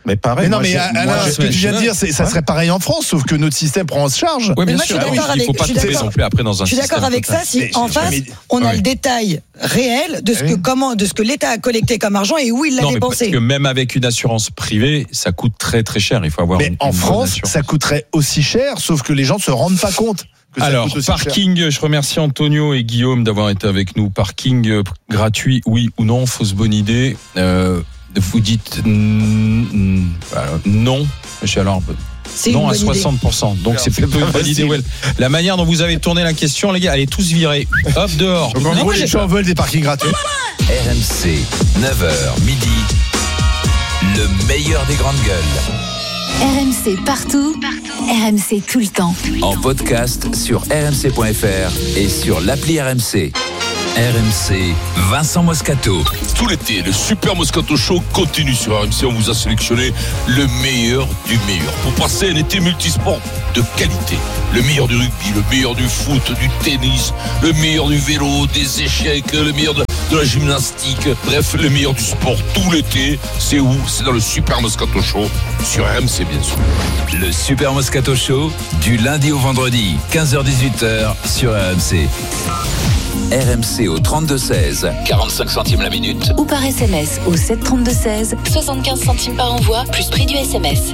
Mais pareil. Mais non, moi, mais j'ai- Alain, moi, ce que tu viens de dire, c'est, ça Ouais. serait pareil en France, sauf que notre système prend en charge. Oui, bien moi, sûr. je suis Ah oui, d'accord il faut avec- pas je suis tomber d'accord. non plus après dans un Je suis d'accord système avec total. ça si Mais en je- face mais- on a Ouais. le détail réel de ce Ah que oui. comment de ce que l'État a collecté comme argent et où il l'a Non, mais parce dépensé. que même avec une assurance privée, ça coûte très très cher. Il faut avoir Mais une, en une bonne France, assurance. ça coûterait aussi cher, sauf que les gens ne se rendent pas compte que ça Alors, coûte aussi cher. parking, je remercie Antonio et Guillaume d'avoir été avec nous. Parking euh, gratuit, oui ou non, fausse bonne idée. Euh, vous dites mm, mm, alors, non. Je- Alors, C'est non une à bonne idée. soixante pour cent. Donc Alors, c'est c'est plutôt pas une bonne facile. idée. Ouais. La manière dont vous avez tourné la question, les gars, allez tous virer. Hop, dehors. Donc en gros, les gens veulent des parkings gratuits. R M C, neuf heures midi. Le meilleur des grandes gueules. R M C partout, R M C tout le temps. En podcast sur r m c point f r et sur l'appli R M C. R M C, Vincent Moscato. Tout l'été, le Super Moscato Show continue sur R M C. On vous a sélectionné le meilleur du meilleur pour passer un été multisport de qualité. Le meilleur du rugby, le meilleur du foot, du tennis, le meilleur du vélo, des échecs, le meilleur de, de la gymnastique. Bref, le meilleur du sport tout l'été. C'est où? C'est dans le Super Moscato Show sur R M C, bien sûr. Le Super Moscato Show, du lundi au vendredi, quinze heures dix-huit heures sur R M C. R M C au trente-deux seize, quarante-cinq centimes la minute. Ou par S M S au sept trente-deux seize, soixante-quinze centimes par envoi, plus prix du S M S.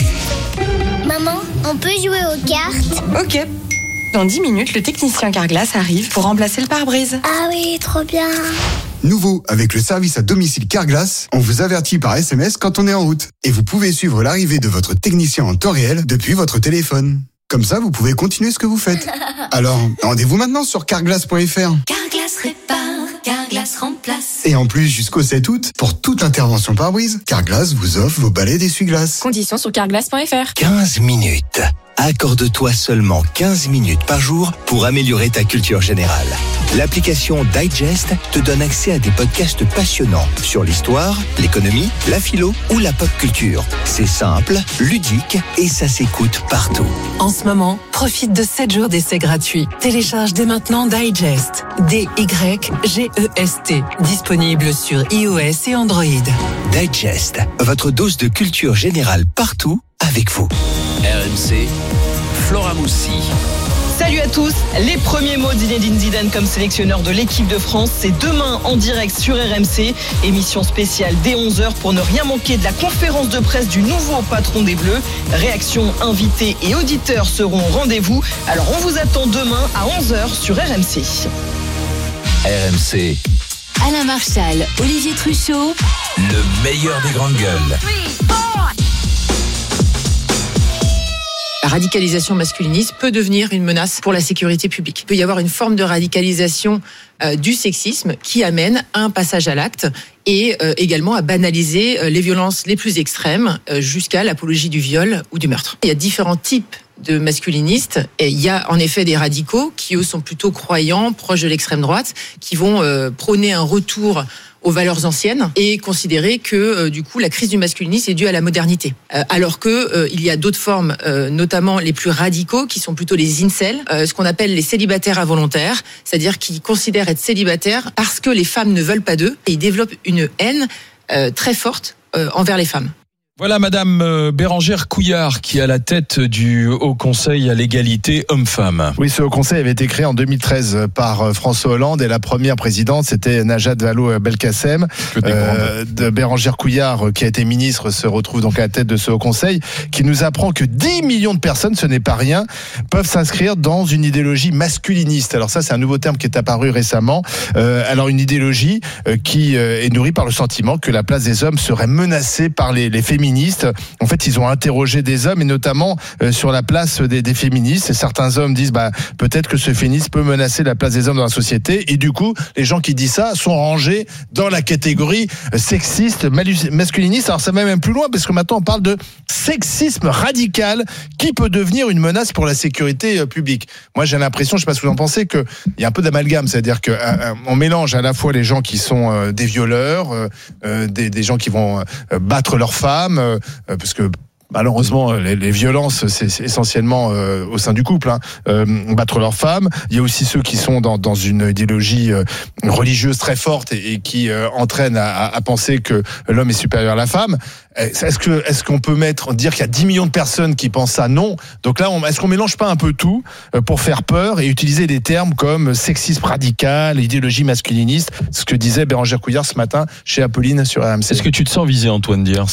Maman, on peut jouer aux cartes? Ok. Dans dix minutes, le technicien Carglass arrive pour remplacer le pare-brise. Ah oui, trop bien. Nouveau, avec le service à domicile Carglass, on vous avertit par S M S quand on est en route. Et vous pouvez suivre l'arrivée de votre technicien en temps réel depuis votre téléphone. Comme ça, vous pouvez continuer ce que vous faites. Alors, rendez-vous maintenant sur carglass point f r. Carglass répare, Carglass remplace. Et en plus, jusqu'au sept août, pour toute intervention pare-brise, Carglass vous offre vos balais d'essuie-glace. Conditions sur carglass point f r. quinze minutes. Accorde-toi seulement quinze minutes par jour pour améliorer ta culture générale. L'application Digest te donne accès à des podcasts passionnants sur l'histoire, l'économie, la philo ou la pop culture. C'est simple, ludique et ça s'écoute partout. En ce moment, profite de sept jours d'essai gratuits. Télécharge dès maintenant Digest. D Y G E S T. Disponible sur iOS et Android. Digest, votre dose de culture générale partout avec vous. R M C, Flora Moussi. Salut à tous, les premiers mots d'Zinedine Zidane comme sélectionneur de l'équipe de France, c'est demain en direct sur R M C, émission spéciale dès onze heures pour ne rien manquer de la conférence de presse du nouveau patron des Bleus. Réactions, invités et auditeurs seront au rendez-vous, alors on vous attend demain à onze heures sur R M C. R M C, Alain Marchal, Olivier Truchot. le meilleur des grandes gueules. La radicalisation masculiniste peut devenir une menace pour la sécurité publique. Il peut y avoir une forme de radicalisation euh, du sexisme qui amène à un passage à l'acte et euh, également à banaliser euh, les violences les plus extrêmes euh, jusqu'à l'apologie du viol ou du meurtre. Il y a différents types de masculinistes et il y a en effet des radicaux qui eux sont plutôt croyants, proches de l'extrême droite, qui vont euh, prôner un retour aux valeurs anciennes et considérer que euh, du coup la crise du masculinisme est due à la modernité. Euh, alors que euh, il y a d'autres formes, euh, notamment les plus radicaux, qui sont plutôt les incels, euh, ce qu'on appelle les célibataires involontaires, c'est-à-dire qui considèrent être célibataires parce que les femmes ne veulent pas d'eux et ils développent une haine euh, très forte euh, envers les femmes. Voilà Madame Bérangère Couillard qui est à la tête du Haut Conseil à l'égalité homme-femme. Oui, ce Haut Conseil avait été créé en deux mille treize par François Hollande et la première présidente, c'était Najat Vallaud-Belkacem. Euh, de Bérangère Couillard, qui a été ministre, se retrouve donc à la tête de ce Haut Conseil, qui nous apprend que dix millions de personnes, ce n'est pas rien, peuvent s'inscrire dans une idéologie masculiniste. Alors ça, c'est un nouveau terme qui est apparu récemment. Euh, alors une idéologie euh, qui euh, est nourrie par le sentiment que la place des hommes serait menacée par les, les féministes. En fait, ils ont interrogé des hommes et notamment euh, sur la place des, des féministes. Et certains hommes disent, bah, peut-être que ce féminisme peut menacer la place des hommes dans la société. Et du coup, les gens qui disent ça sont rangés dans la catégorie sexiste, masculiniste. Alors ça va même plus loin parce que maintenant on parle de sexisme radical qui peut devenir une menace pour la sécurité euh, publique. Moi, j'ai l'impression, je sais pas ce que vous en pensez, qu'il y a un peu d'amalgame, c'est-à-dire que euh, on mélange à la fois les gens qui sont euh, des violeurs, euh, des, des gens qui vont euh, battre leurs femmes. Euh, parce que Malheureusement, les, les violences, c'est, c'est essentiellement euh, au sein du couple. Hein. Euh, battre leur femme. Il y a aussi ceux qui sont dans, dans une idéologie euh, religieuse très forte et, et qui euh, entraînent à, à penser que l'homme est supérieur à la femme. Est-ce que est-ce qu'on peut mettre dire qu'il y a dix millions de personnes qui pensent ça? Non. Donc là, on, est-ce qu'on mélange pas un peu tout pour faire peur et utiliser des termes comme sexisme radical, idéologie masculiniste, ce que disait Bérangère Couillard ce matin chez Apolline sur R M C. Est-ce que tu te sens visé, Antoine Diers?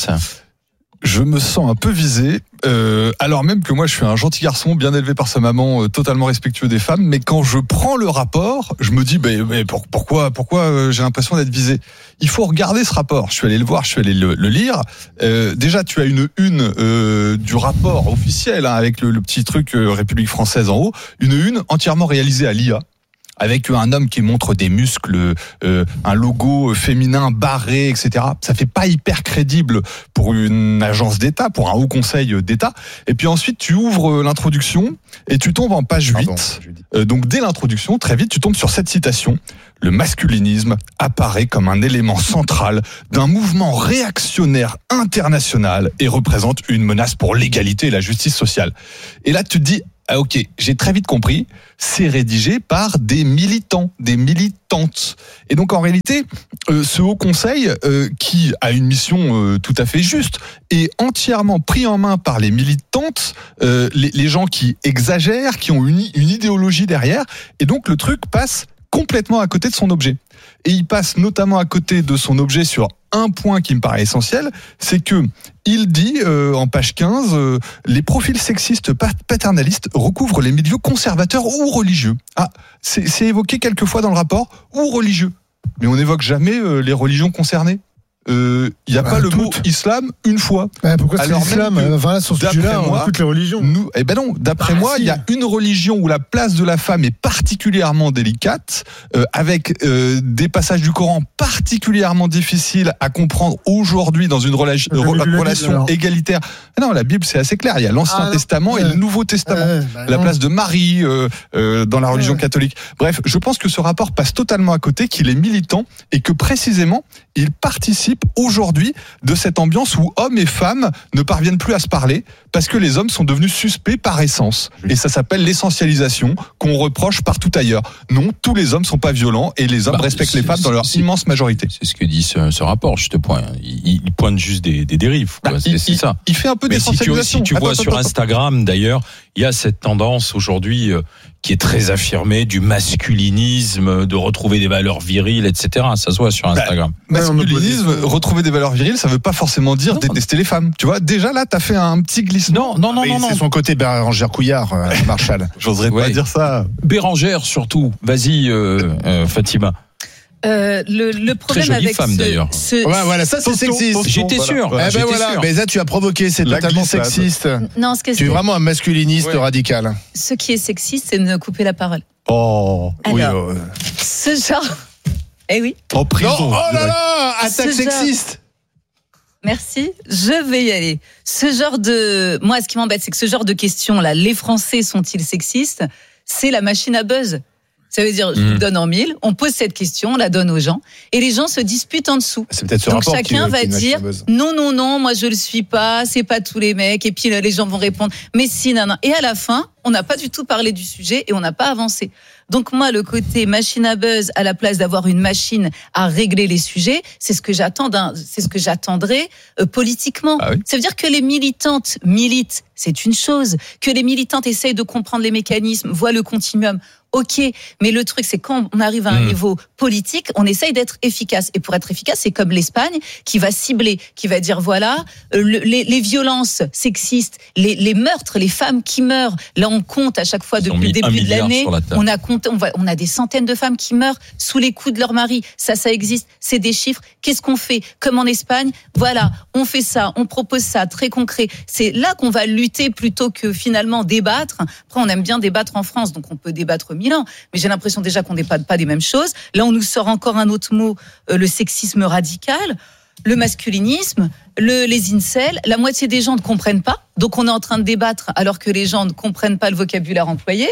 Je me sens un peu visé, euh, alors même que moi je suis un gentil garçon, bien élevé par sa maman, euh, totalement respectueux des femmes, mais quand je prends le rapport, je me dis bah, mais pour, pourquoi pourquoi euh, j'ai l'impression d'être visé. Il faut regarder ce rapport, je suis allé le voir, je suis allé le, le lire. Euh, déjà tu as une une euh, du rapport officiel hein, avec le, le petit truc euh, République française en haut, une une entièrement réalisée à l'I A. Avec un homme qui montre des muscles, euh, un logo féminin barré, et cetera. Ça fait pas hyper crédible pour une agence d'État, pour un haut conseil d'État. Et puis ensuite, tu ouvres l'introduction et tu tombes en page huit. Pardon, euh, donc dès l'introduction, très vite, tu tombes sur cette citation. Le masculinisme apparaît comme un élément central d'un mouvement réactionnaire international et représente une menace pour l'égalité et la justice sociale. Et là, tu te dis, ah ok, j'ai très vite compris, c'est rédigé par des militants, des militantes. Et donc en réalité, euh, ce Haut Conseil, euh, qui a une mission euh, tout à fait juste, est entièrement pris en main par les militantes, euh, les, les gens qui exagèrent, qui ont une, une idéologie derrière, et donc le truc passe complètement à côté de son objet. Et il passe notamment à côté de son objet sur un point qui me paraît essentiel, c'est que il dit euh, en page quinze, euh, les profils sexistes paternalistes recouvrent les milieux conservateurs ou religieux. Ah, c'est, c'est évoqué quelques fois dans le rapport, ou religieux. Mais on n'évoque jamais euh, les religions concernées. Il euh, n'y a bah, pas le mot islam une fois. Bah, pourquoi c'est alors l'islam que, enfin, là, sur ce sujet-là, on a toutes les religions. Nous, eh ben non, d'après bah, moi, il si. y a une religion où la place de la femme est particulièrement délicate, euh, avec euh, des passages du Coran particulièrement difficiles à comprendre aujourd'hui dans une relation, re- relation Bible, égalitaire. Non, la Bible, c'est assez clair. Il y a l'Ancien ah, euh, Testament et le Nouveau Testament. Euh, bah, la non. place de Marie euh, euh, dans la religion euh. catholique. Bref, je pense que ce rapport passe totalement à côté, qu'il est militant et que précisément, il participe aujourd'hui de cette ambiance où hommes et femmes ne parviennent plus à se parler parce que les hommes sont devenus suspects par essence. Et ça s'appelle l'essentialisation qu'on reproche partout ailleurs. Non, tous les hommes sont pas violents et les hommes bah, respectent les femmes dans leur immense majorité. C'est ce que dit ce, ce rapport, je te pointe. Il, il pointe juste des, des dérives. Quoi. Bah, c'est, il, c'est ça. Il fait un peu d'essentialisation. Si tu, si tu attends, vois attends, sur attends, Instagram, d'ailleurs, il y a cette tendance aujourd'hui euh, qui est très affirmée du masculinisme, de retrouver des valeurs viriles, et cetera. Ça se voit sur Instagram. Bah, masculinisme, retrouver des valeurs viriles, ça veut pas forcément dire non, détester les femmes. Tu vois, déjà là, t'as fait un petit glissement. Non, non, non, ah, non, non. C'est son côté Bérangère Couillard, euh, Marshall. J'oserais ouais. pas dire ça. Bérangère surtout. Vas-y, euh, euh, Fatima. Euh, le, le problème Très jolie avec femme ce, d'ailleurs. Ce... Ouais, voilà, ça c'est sexiste. J'étais sûr. Voilà. Eh ben J'étais voilà. sûr. Mais ça, tu as provoqué, c'est La totalement glissade. Sexiste. Non, ce que tu es vraiment un masculiniste ouais. radical. Ce qui est sexiste, c'est de me couper la parole. Oh. Alors, oui. Euh... ce genre. Eh oui. En prison. Non, oh là là, attaque ce sexiste. Genre... Merci, je vais y aller. Ce genre de, moi, ce qui m'embête, c'est que ce genre de questions là, les Français sont-ils sexistes? C'est la machine à buzz. Ça veut dire, je vous donne en mille, on pose cette question, on la donne aux gens, et les gens se disputent en dessous. C'est peut-être ce Donc rapport chacun qui, va qui dire, non, non, non, moi je le suis pas, c'est pas tous les mecs, et puis les gens vont répondre, mais si, non, non. Et à la fin, on n'a pas du tout parlé du sujet et on n'a pas avancé. Donc moi, le côté machine à buzz, à la place d'avoir une machine à régler les sujets, c'est ce que j'attends d'un, c'est ce que j'attendrais euh, politiquement. Ah oui. Ça veut dire que les militantes militent, c'est une chose. Que les militantes essayent de comprendre les mécanismes, voient le continuum. Ok, mais le truc, c'est quand on arrive à un mmh. niveau politique, on essaye d'être efficace. Et pour être efficace, c'est comme l'Espagne qui va cibler, qui va dire voilà, euh, le, les, les violences sexistes, les, les meurtres, les femmes qui meurent. Là, on compte à chaque fois Ils depuis le début de l'année. On a compté, on, va, on a des centaines de femmes qui meurent sous les coups de leur mari. Ça, ça existe. C'est des chiffres. Qu'est-ce qu'on fait? Comme en Espagne, voilà, on fait ça, on propose ça, très concret. C'est là qu'on va lutter plutôt que finalement débattre. Après, on aime bien débattre en France, donc on peut débattre mille ans. Mais j'ai l'impression déjà qu'on ne débatte pas des mêmes choses. Là, on nous sort encore un autre mot, euh, le sexisme radical, le masculinisme, le, les incels. La moitié des gens ne comprennent pas. Donc, on est en train de débattre alors que les gens ne comprennent pas le vocabulaire employé.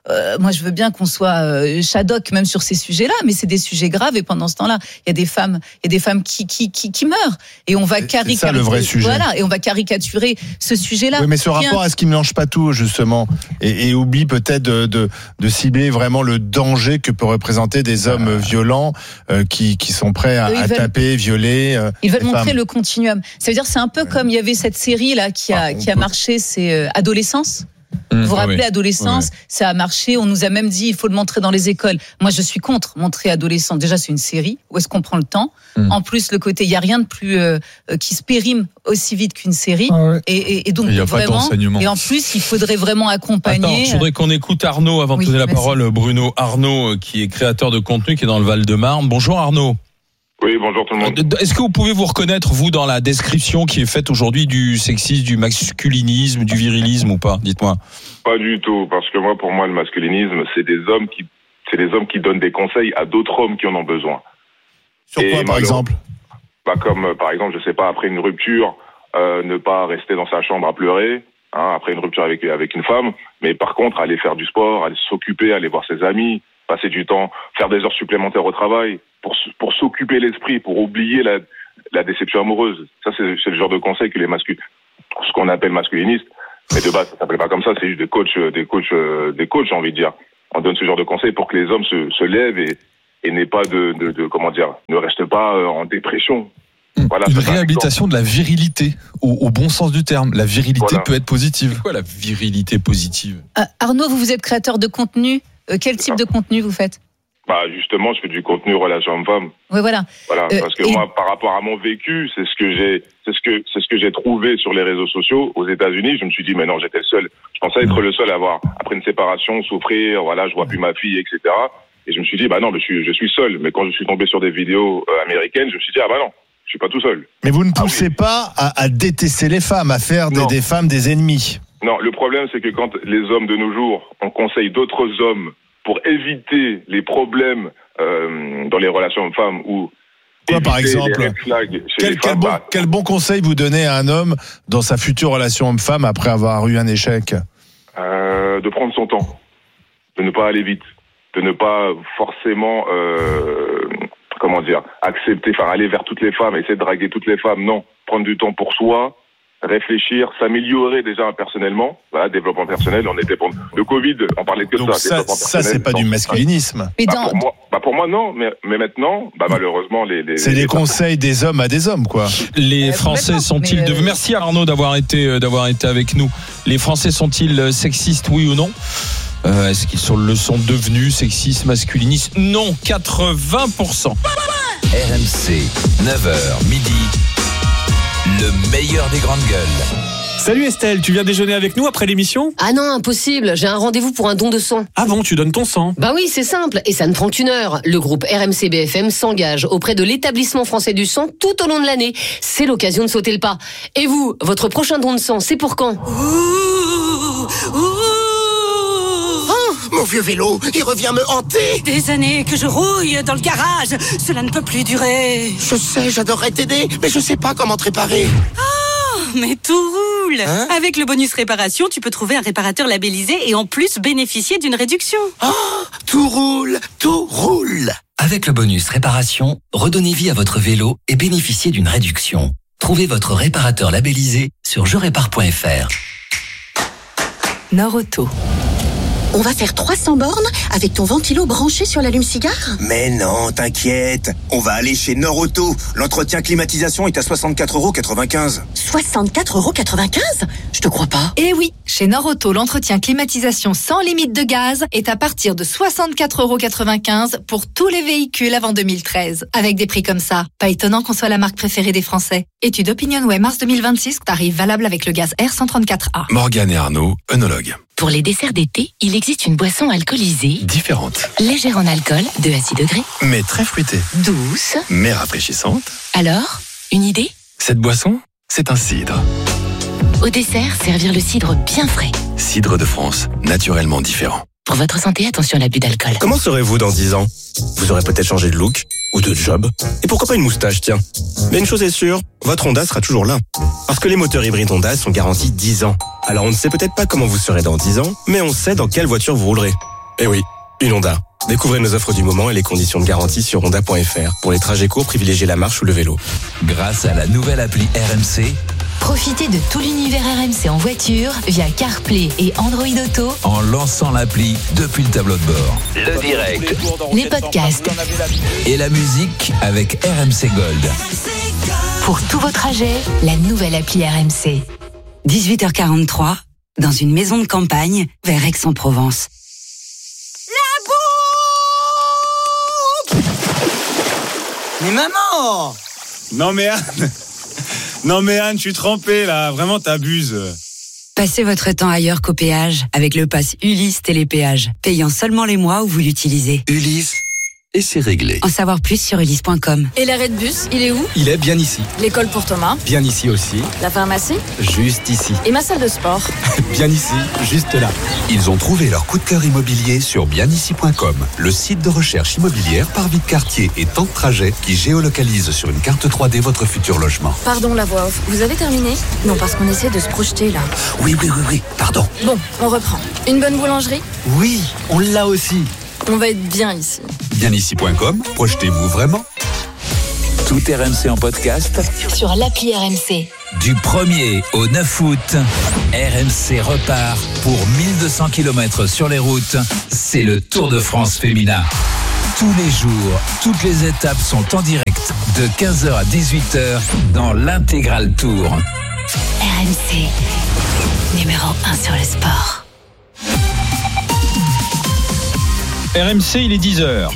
euh, moi je veux bien qu'on soit euh, Shadok même sur ces sujets-là, mais c'est des sujets graves et pendant ce temps-là, il y a des femmes, il y a des femmes qui qui qui, qui meurent et on va caricaturer. C'est ça le vrai sujet. Voilà, et on va caricaturer ce sujet-là. Oui, mais ce rapport, est-ce qu'il mélange pas tout justement et, et oublie peut-être de, de de cibler vraiment le danger que peut représenter des hommes euh... violents euh, qui qui sont prêts à, à veulent, taper, violer. Euh, ils veulent montrer femmes. Le continuum. Ça veut dire c'est un peu ouais. comme il y avait cette série là qui a ah, qui a peut... marché, c'est euh, Adolescence. Vous vous rappelez, oui. Adolescence, oui. Ça a marché. On nous a même dit il faut le montrer dans les écoles. Moi, je suis contre montrer Adolescence. Déjà, c'est une série. Où est-ce qu'on prend le temps mmh. En plus, le côté, il y a rien de plus euh, qui se périme aussi vite qu'une série. Ah ouais. et, et, et donc il y a vraiment. Pas et en plus, il faudrait vraiment accompagner. Attends, je voudrais qu'on écoute Arnaud avant de oui, donner la merci. parole. Bruno Arnaud, qui est créateur de contenu, qui est dans le Val-de-Marne. Bonjour Arnaud. Oui, bonjour tout le monde. Est-ce que vous pouvez vous reconnaître, vous, dans la description qui est faite aujourd'hui du sexisme, du masculinisme, du virilisme ou pas? Dites-moi. Pas du tout, parce que moi, pour moi, le masculinisme, c'est des hommes qui, c'est des hommes qui donnent des conseils à d'autres hommes qui en ont besoin. Sur quoi, par exemple? Bah, comme, par exemple, je sais pas, après une rupture, euh, ne pas rester dans sa chambre à pleurer, hein, après une rupture avec, avec une femme, mais par contre, aller faire du sport, aller s'occuper, aller voir ses amis, passer du temps, faire des heures supplémentaires au travail, pour, pour s'occuper l'esprit, pour oublier la, la déception amoureuse. Ça, c'est, c'est le genre de conseil que les masculins, ce qu'on appelle masculinistes, mais de base, ça s'appelle pas comme ça, c'est juste des coachs, des coachs, des coachs, j'ai envie de dire. On donne ce genre de conseils pour que les hommes se, se lèvent et, et n'aient pas de, de, de, comment dire, ne restent pas en dépression. Voilà, une réhabilitation de la virilité, au, au bon sens du terme. La virilité voilà. peut être positive. C'est quoi la virilité positive? euh, Arnaud, vous, vous êtes créateur de contenu. Euh, quel type de contenu vous faites? Bah justement, je fais du contenu relation homme-femme. Oui, voilà. Voilà, euh, parce que et... moi, par rapport à mon vécu, c'est ce que j'ai, c'est ce que, c'est ce que j'ai trouvé sur les réseaux sociaux aux États-Unis. Je me suis dit, mais non, j'étais le seul. Je pensais être le seul à avoir, après une séparation, souffrir. Voilà, je vois plus ma fille, et cetera. Et je me suis dit, bah non, je suis, je suis seul. Mais quand je suis tombé sur des vidéos euh, américaines, je me suis dit, ah bah non, je suis pas tout seul. Mais vous ne poussez ah, oui. pas à, à détester les femmes, à faire des, des femmes des ennemis. Non, le problème, c'est que quand les hommes de nos jours, on conseille d'autres hommes pour éviter les problèmes euh, dans les relations hommes-femmes ou quoi par exemple quel, quel, bon, quel bon conseil vous donnez à un homme dans sa future relation homme-femme après avoir eu un échec? euh, De prendre son temps, de ne pas aller vite, de ne pas forcément euh, comment dire accepter, enfin aller vers toutes les femmes, essayer de draguer toutes les femmes. Non, prendre du temps pour soi, réfléchir, s'améliorer déjà personnellement, voilà, développement personnel. On était pour le Covid, on parlait que donc ça. Ça, ça c'est pas du masculinisme. Bah, dans... pour moi, bah pour moi non, mais, mais maintenant, bah malheureusement les. les c'est les, les conseils des hommes à des hommes, quoi. Les Français sont-ils de... Merci Arnaud d'avoir été d'avoir été avec nous. Les Français sont-ils sexistes, oui ou non? Euh, est-ce qu'ils sont, le sont devenus sexistes, masculinistes? Non, quatre-vingts pour cent. R M C, neuf heures midi. Le meilleur des grandes gueules. Salut Estelle, tu viens déjeuner avec nous après l'émission? Ah non, impossible, j'ai un rendez-vous pour un don de sang. Ah bon, tu donnes ton sang? Bah oui, c'est simple, et ça ne prend qu'une heure. Le groupe R M C B F M s'engage auprès de l'établissement français du sang tout au long de l'année. C'est l'occasion de sauter le pas. Et vous, votre prochain don de sang, c'est pour quand? Ouh, ouh. Mon vieux vélo, il revient me hanter. Des années que je rouille dans le garage, cela ne peut plus durer. Je sais, j'adorerais t'aider, mais je sais pas comment te réparer. Oh, mais tout roule. Hein? Avec le bonus réparation, tu peux trouver un réparateur labellisé et en plus bénéficier d'une réduction. Oh, tout roule, tout roule. Avec le bonus réparation, redonnez vie à votre vélo et bénéficiez d'une réduction. Trouvez votre réparateur labellisé sur je répare point f r. Norauto. On va faire trois cents bornes avec ton ventilo branché sur l'allume-cigare? Mais non, t'inquiète. On va aller chez Norauto. L'entretien climatisation est à soixante-quatre euros quatre-vingt-quinze. soixante-quatre euros quatre-vingt-quinze? Je te crois pas. Eh oui, chez Norauto, l'entretien climatisation sans limite de gaz est à partir de soixante-quatre euros quatre-vingt-quinze pour tous les véhicules avant deux mille treize. Avec des prix comme ça, pas étonnant qu'on soit la marque préférée des Français. Étude OpinionWay mars deux mille vingt-six, tarif valable avec le gaz R cent trente-quatre A. Morgane et Arnaud, œnologue. Pour les desserts d'été, il existe une boisson alcoolisée différente, légère en alcool, deux à six degrés, mais très fruitée, douce, mais rafraîchissante. Alors, une idée? Cette boisson, c'est un cidre. Au dessert, servir le cidre bien frais. Cidre de France, naturellement différent. Pour votre santé, attention à l'abus d'alcool. Comment serez-vous dans dix ans? Vous aurez peut-être changé de look ou de job. Et pourquoi pas une moustache, tiens. Mais une chose est sûre, votre Honda sera toujours là. Parce que les moteurs hybrides Honda sont garantis dix ans. Alors on ne sait peut-être pas comment vous serez dans dix ans, mais on sait dans quelle voiture vous roulerez. Eh oui, une Honda. Découvrez nos offres du moment et les conditions de garantie sur honda point f r. Pour les trajets courts, privilégiez la marche ou le vélo. Grâce à la nouvelle appli R M C, profitez de tout l'univers R M C en voiture via CarPlay et Android Auto en lançant l'appli depuis le tableau de bord. Le direct, les podcasts et la musique avec R M C Gold. Pour tous vos trajets, la nouvelle appli R M C. dix-huit heures quarante-trois, dans une maison de campagne vers Aix-en-Provence. Mais maman! Non mais Anne, non mais Anne, je suis trempé là, vraiment t'abuses. Passez votre temps ailleurs qu'au péage avec le pass Ulysse Télépéage, payant seulement les mois où vous l'utilisez. Ulysse, et c'est réglé. En savoir plus sur ulysse point com. Et l'arrêt de bus, il est où? Il est bien ici. L'école pour Thomas? Bien ici aussi. La pharmacie? Juste ici. Et ma salle de sport? Bien ici, juste là. Ils ont trouvé leur coup de cœur immobilier sur bien ici point com, le site de recherche immobilière par vie de quartier et temps de trajet qui géolocalise sur une carte trois D votre futur logement. Pardon la voix off, vous avez terminé? Non, parce qu'on essaie de se projeter là. Oui, oui, oui, oui, pardon. Bon, on reprend. Une bonne boulangerie? Oui, on l'a aussi. On va être bien ici. bien ici point com, projetez-vous vraiment. Tout R M C en podcast sur l'appli R M C. Du premier au neuf août, R M C repart pour mille deux cents kilomètres sur les routes. C'est le Tour de France féminin. Tous les jours, toutes les étapes sont en direct de quinze heures à dix-huit heures dans l'intégral Tour. R M C, numéro un sur le sport. R M C, il est dix heures.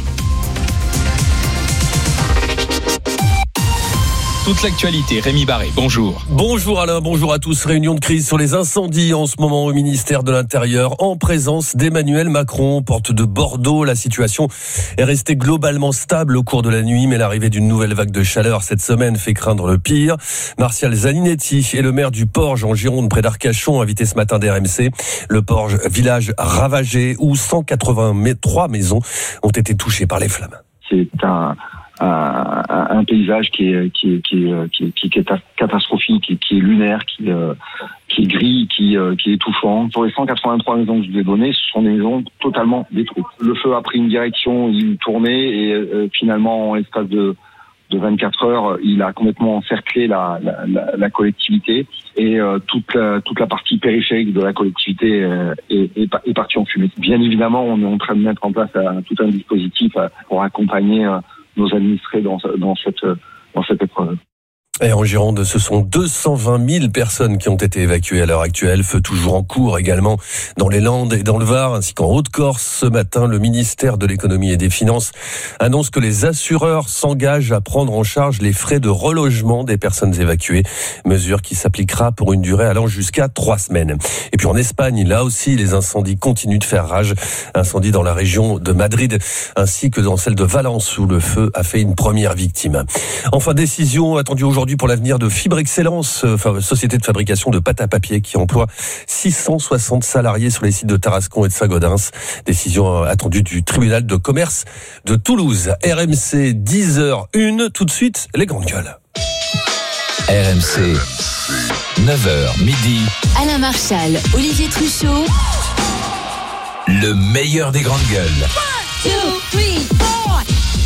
Toute l'actualité, Rémi Barré, bonjour. Bonjour Alain, bonjour à tous. Réunion de crise sur les incendies en ce moment au ministère de l'Intérieur en présence d'Emmanuel Macron, porte de Bordeaux. La situation est restée globalement stable au cours de la nuit, mais l'arrivée d'une nouvelle vague de chaleur cette semaine fait craindre le pire. Martial Zaninetti est le maire du Porge en Gironde près d'Arcachon, invité ce matin d'R M C. Le Porge, village ravagé où cent quatre-vingt-trois maisons ont été touchées par les flammes. C'est un... Un, un paysage qui est qui est qui est qui est, qui est catastrophique, qui est, qui est lunaire, qui euh, qui est gris, qui euh, qui est étouffant. Sur les cent quatre-vingt-trois maisons que je vous ai données, ce sont des maisons totalement détruites. Le feu a pris une direction, il tournait et euh, finalement en l'espace de de vingt-quatre heures, il a complètement encerclé la la, la, la collectivité et euh, toute la, toute la partie périphérique de la collectivité euh, est, est, est partie en fumée. Bien évidemment, on est en train de mettre en place euh, tout un dispositif euh, pour accompagner euh, nos administrés dans, dans cette, dans cette épreuve. Et en Gironde, ce sont deux cent vingt mille personnes qui ont été évacuées à l'heure actuelle. Feu toujours en cours également dans les Landes et dans le Var, ainsi qu'en Haute-Corse. Ce matin, le ministère de l'Économie et des Finances annonce que les assureurs s'engagent à prendre en charge les frais de relogement des personnes évacuées. Mesure qui s'appliquera pour une durée allant jusqu'à trois semaines. Et puis en Espagne, là aussi, les incendies continuent de faire rage. Incendie dans la région de Madrid, ainsi que dans celle de Valence, où le feu a fait une première victime. Enfin, décision attendue aujourd'hui pour l'avenir de Fibre Excellence, enfin, société de fabrication de pâte à papier qui emploie six cent soixante salariés sur les sites de Tarascon et de Saint-Gaudens. Décision attendue du tribunal de commerce de Toulouse. R M C dix heures une, tout de suite, les grandes gueules. R M C, neuf heures midi. Alain Marchal, Olivier Truchot. Le meilleur des grandes gueules. one, two, three, four.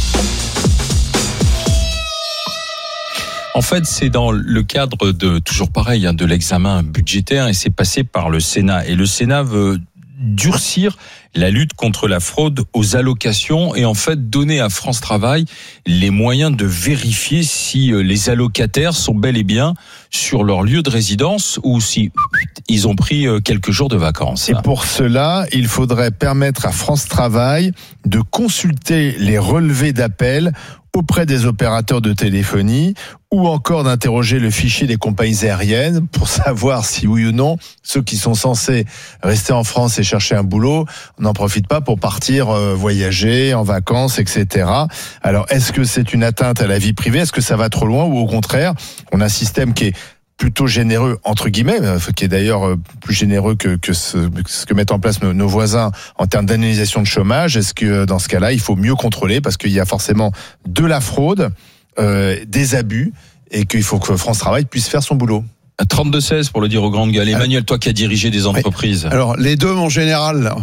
En fait, c'est dans le cadre de, toujours pareil, hein, de l'examen budgétaire et c'est passé par le Sénat. Et le Sénat veut durcir la lutte contre la fraude aux allocations et en fait donner à France Travail les moyens de vérifier si les allocataires sont bel et bien sur leur lieu de résidence ou si ils ont pris quelques jours de vacances. Et pour cela, il faudrait permettre à France Travail de consulter les relevés d'appels auprès des opérateurs de téléphonie ou encore d'interroger le fichier des compagnies aériennes pour savoir si oui ou non ceux qui sont censés rester en France et chercher un boulot n'en profitent pas pour partir euh, voyager, en vacances, et cetera. Alors, est-ce que c'est une atteinte à la vie privée? Est-ce que ça va trop loin ou au contraire, on a un système qui est plutôt généreux, entre guillemets, qui est d'ailleurs plus généreux que, que ce, ce que mettent en place nos, nos voisins en termes d'indemnisation de chômage? Est-ce que dans ce cas-là, il faut mieux contrôler parce qu'il y a forcément de la fraude, euh, des abus et qu'il faut que France Travail puisse faire son boulot? trente-deux seize pour le dire aux grandes gueules. Emmanuel, toi qui as dirigé des entreprises. Alors, les deux en général.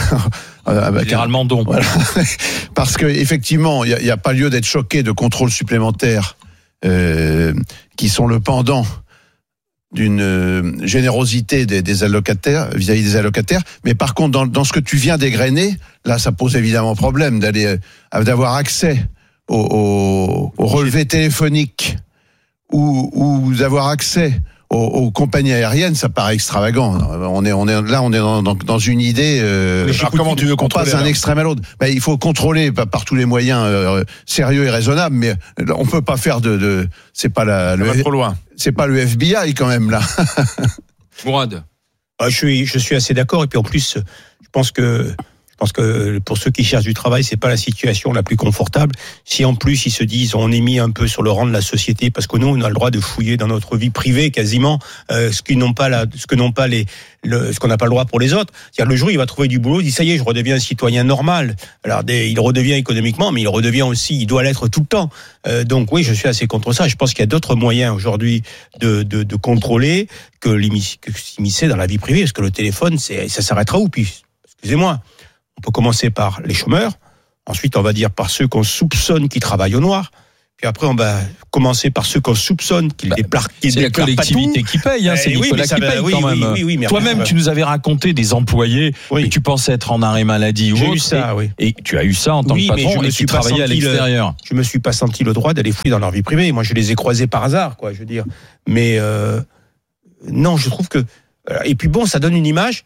Généralement donc. Voilà. Parce que effectivement, il n'y a, a pas lieu d'être choqué de contrôles supplémentaires euh, qui sont le pendant d'une euh, générosité des, des allocataires vis-à-vis des allocataires. Mais par contre, dans, dans ce que tu viens d'égrener, là, ça pose évidemment problème d'aller euh, d'avoir accès au, au, au relevé téléphonique ou, ou d'avoir accès aux, aux compagnies aériennes, ça paraît extravagant. On est, on est là, on est dans, dans, dans une idée. Euh, alors comment tu veux qu'on passe d'un extrême à l'autre? Ben, il faut contrôler par, par tous les moyens euh, sérieux et raisonnables, mais on peut pas faire de. de c'est pas la. Le, trop loin. C'est pas le F B I quand même là. Mourad. Ah, je suis, je suis assez d'accord. Et puis en plus, je pense que. Je pense que pour ceux qui cherchent du travail, c'est pas la situation la plus confortable. Si en plus ils se disent on est mis un peu sur le rang de la société, parce que nous on a le droit de fouiller dans notre vie privée quasiment euh, ce qui n'ont pas la, ce que n'ont pas les, le, ce qu'on n'a pas le droit pour les autres. C'est-à-dire le jour où il va trouver du boulot, il dit ça y est, je redeviens un citoyen normal. Alors des, il redevient économiquement, mais il redevient aussi, il doit l'être tout le temps. Euh, donc oui, je suis assez contre ça. Je pense qu'il y a d'autres moyens aujourd'hui de, de, de contrôler que s'immiscer dans la vie privée, parce que le téléphone, c'est, ça s'arrêtera où puis excusez-moi. On peut commencer par les chômeurs, ensuite on va dire par ceux qu'on soupçonne qui travaillent au noir, puis après on va commencer par ceux qu'on soupçonne qu'ils bah, déclarent pas tout. C'est la collectivité qui paye, hein, c'est oui, Nicolas qui paye oui, quand oui, même. Oui, oui, oui, toi-même, tu nous avais raconté des employés oui. que tu pensais être en arrêt maladie ou J'ai autre, eu ça, et, oui. et tu as eu ça en tant oui, que patron mais et tu travaillais à l'extérieur. Le, je me suis pas senti le droit d'aller fouiller dans leur vie privée. Moi, je les ai croisés par hasard, quoi, je veux dire. Mais euh, non, je trouve que et puis bon, ça donne une image.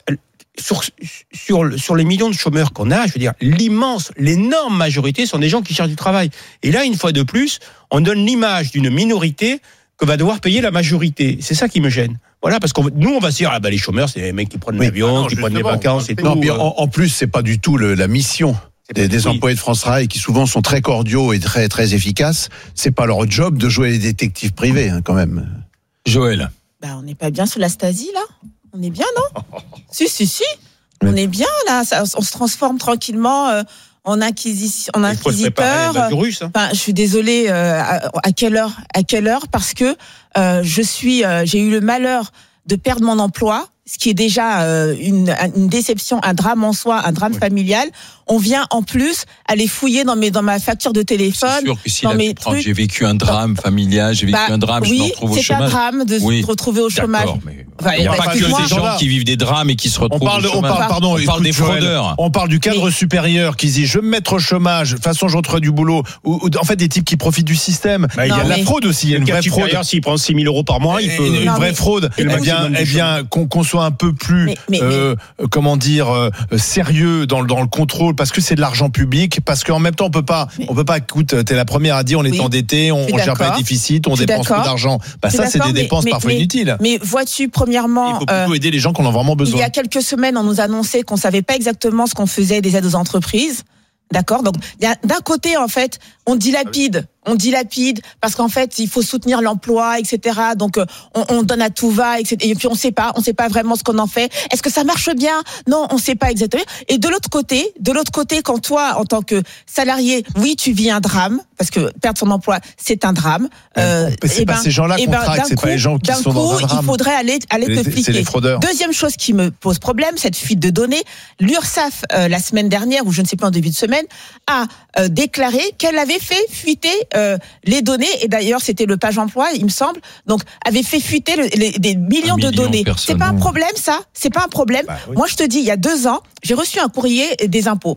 Sur, sur, sur les millions de chômeurs qu'on a, je veux dire, l'immense, l'énorme majorité sont des gens qui cherchent du travail. Et là, une fois de plus, on donne l'image d'une minorité que va devoir payer la majorité. C'est ça qui me gêne. Voilà, parce que nous, on va se dire, ah ben les chômeurs, c'est les mecs qui prennent oui, l'avion, qui prennent des vacances et non, tout. Puis en, en plus, c'est pas du tout le, la mission des, des oui. employés de France Travail qui souvent sont très cordiaux et très très efficaces. C'est pas leur job de jouer les détectives privés, hein, quand même. Joël. Bah, on n'est pas bien sur la Stasi, là. On est bien, non? Si, si, si. On est bien, là. Ça, on se transforme tranquillement euh, en, inquisition, en inquisiteur. Russe, hein. Enfin, je suis désolée. Euh, à, à quelle heure? À quelle heure? Parce que euh, je suis, euh, j'ai eu le malheur de perdre mon emploi, ce qui est déjà euh, une, une déception, un drame en soi, un drame oui. familial. On vient en plus aller fouiller dans mes dans ma facture de téléphone. C'est sûr que si dans là, mes tu prends, j'ai vécu un drame familial, j'ai vécu bah, un drame, oui, je me retrouve au chômage. C'est un drame de oui. se retrouver au chômage. Mais... Enfin, il n'y a pas que des gens qui vivent des drames et qui se retrouvent on parle, au chômage. On parle, pardon, on parle des fraudeurs. Joël, on parle du cadre mais... supérieur qui dit je vais me mettre au chômage, de toute façon je retrouve du boulot. Ou, ou en fait des types qui profitent du système. Bah, il y a de la fraude aussi. Il y a une vraie fraude. S'il prend six mille euros par mois, il peut. Une, une vraie fraude. Eh bien, eh bien, qu'on, qu'on soit un peu plus, mais, mais, euh, mais... comment dire, euh, sérieux dans, dans le contrôle, parce que c'est de l'argent public, parce qu'en même temps on peut pas, mais... on peut pas. Écoute, t'es la première à dire on est oui. endetté, on, on gère pas les déficits, on dépense peu d'argent. Bah ça, c'est des dépenses mais, parfois mais, inutiles. Mais vois-tu, premièrement, il faut plutôt euh, aider les gens qui en ont vraiment besoin. Il y a quelques semaines, on nous annonçait qu'on savait pas exactement ce qu'on faisait des aides aux entreprises. D'accord. Donc, il y a d'un côté, en fait, on dilapide, on dilapide parce qu'en fait, il faut soutenir l'emploi, et cetera. Donc, on, on donne à tout va, et cetera. Et puis, on sait pas, on sait pas vraiment ce qu'on en fait. Est-ce que ça marche bien? Non, on sait pas exactement. Et de l'autre côté, de l'autre côté, quand toi, en tant que salarié, oui, tu vis un drame parce que perdre son emploi, c'est un drame. Euh, c'est pas ben, ces gens-là qu'on ben, traque, c'est coup, pas les gens qui sont coup, dans un drame. Il faudrait aller, aller les, te fliquer. C'est les fraudeurs. Deuxième chose qui me pose problème, cette fuite de données. L'URSSAF, euh, la semaine dernière, ou je ne sais pas en début de semaine, a euh, déclaré qu'elle avait fait fuiter euh, les données, et d'ailleurs c'était le page emploi, il me semble, donc avait fait fuiter le, les, des millions de données. C'est pas un problème ça? C'est pas un problème. Bah, oui. Moi je te dis, il y a deux ans, j'ai reçu un courrier des impôts.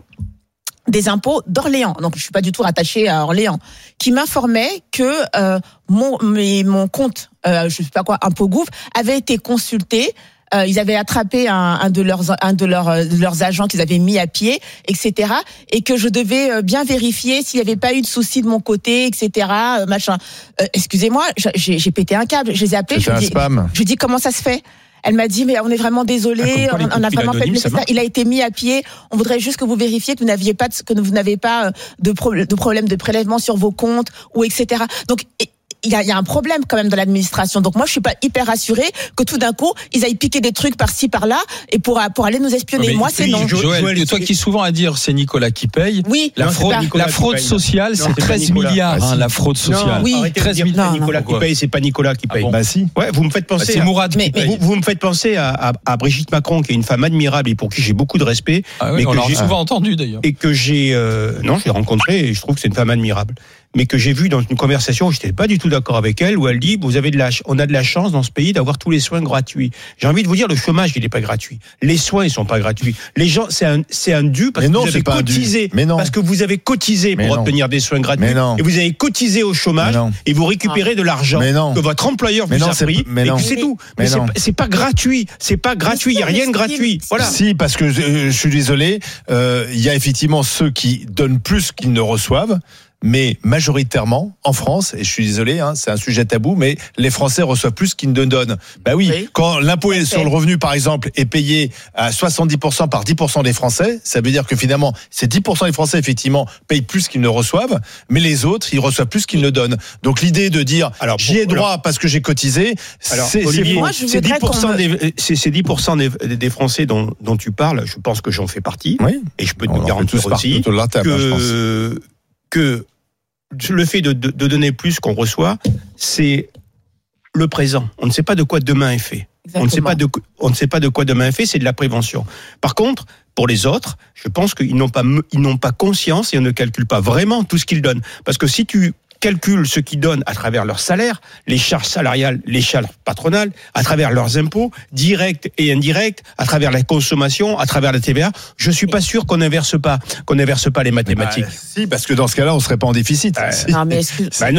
Des impôts d'Orléans, donc je suis pas du tout rattachée à Orléans, qui m'informait que euh, mon, mes, mon compte, euh, je sais pas quoi, ImpôtGouv, avait été consulté. Euh, ils avaient attrapé un, un de leurs un de leurs de leurs agents qu'ils avaient mis à pied, et cetera. Et que je devais bien vérifier s'il n'y avait pas eu de soucis de mon côté, et cetera. Euh, machin. Euh, excusez-moi, j'ai, j'ai pété un câble. Je les ai appelés. C'était je un dis, spam. je dis comment ça se fait? Elle m'a dit mais on est vraiment désolé, ah, on, on a vraiment fait le ça. Il a été mis à pied. On voudrait juste que vous vérifiez que vous n'aviez pas de, que vous n'avez pas de, pro, de problème de prélèvement sur vos comptes ou et cetera. Donc et, il y a, il y a un problème quand même dans l'administration. Donc moi, je suis pas hyper rassurée que tout d'un coup, ils aillent piquer des trucs par-ci par-là et pour pour aller nous espionner. Mais moi, c'est non. Joël, Joël, toi qui es souvent à dire c'est Nicolas qui paye. Oui. La non, fraude, la fraude sociale, non, c'est treize milliards. Hein, la fraude sociale. Non, oui. treize milliards. C'est Nicolas qui paye, c'est pas Nicolas qui paye. Ah bon bah si. Ouais, vous me faites penser. Bah, c'est à, Mourad mais, qui paye. Vous, vous me faites penser à, à, à Brigitte Macron, qui est une femme admirable et pour qui j'ai beaucoup de respect. Ah oui, mais on que l'a j'ai souvent entendu d'ailleurs. Et que j'ai, euh, non, je l'ai rencontrée et je trouve que c'est une femme admirable. Mais que j'ai vu dans une conversation où je n'étais pas du tout d'accord avec elle, où elle dit, vous avez de la, on a de la chance dans ce pays d'avoir tous les soins gratuits. J'ai envie de vous dire, le chômage, il n'est pas gratuit. Les soins, ils sont pas gratuits. Les gens, c'est un, c'est un dû parce mais que non, vous avez cotisé. Mais non. Parce que vous avez cotisé mais pour non. obtenir des soins gratuits. Mais non. Et vous avez cotisé au chômage et vous récupérez de l'argent que votre employeur vous non, a pris. Mais et non. puis c'est tout. Mais, mais c'est, pas, c'est pas gratuit. C'est pas gratuit. Il n'y a rien de gratuit. Voilà. Si, parce que je, je suis désolé, il euh, y a effectivement ceux qui donnent plus qu'ils ne reçoivent. Mais majoritairement, en France, et je suis désolé, hein, c'est un sujet tabou, mais les Français reçoivent plus qu'ils ne donnent. Bah oui, oui. Quand l'impôt okay. sur le revenu, par exemple, est payé à soixante-dix pour cent par dix pour cent des Français, ça veut dire que finalement, ces dix pour cent des Français, effectivement, payent plus qu'ils ne reçoivent, mais les autres, ils reçoivent plus qu'ils ne donnent. Donc l'idée de dire, alors, j'y ai droit alors, parce que j'ai cotisé, alors, c'est, Olivier, c'est moi, c'est dix pour cent, des, c'est, c'est dix pour cent des, des Français dont, dont tu parles, je pense que j'en fais partie, oui. et je peux te garantir aussi de la table, que, hein, je pense. que le fait de, de, de donner plus qu'on reçoit, c'est le présent. On ne sait pas de quoi demain est fait. On ne sait pas de, on ne sait pas de quoi demain est fait, c'est de la prévention. Par contre, pour les autres, je pense qu'ils n'ont pas, ils n'ont pas conscience et on ne calcule pas vraiment tout ce qu'ils donnent. Parce que si tu calculent ce qu'ils donnent à travers leur salaire, les charges salariales, les charges patronales, à travers leurs impôts, directs et indirects, à travers la consommation, à travers la T V A, je suis pas sûr qu'on n'inverse pas, qu'on n'inverse pas les mathématiques. Bah, si, parce que dans ce cas-là, on serait pas en déficit. Euh, si. Non, mais excuse... bah non,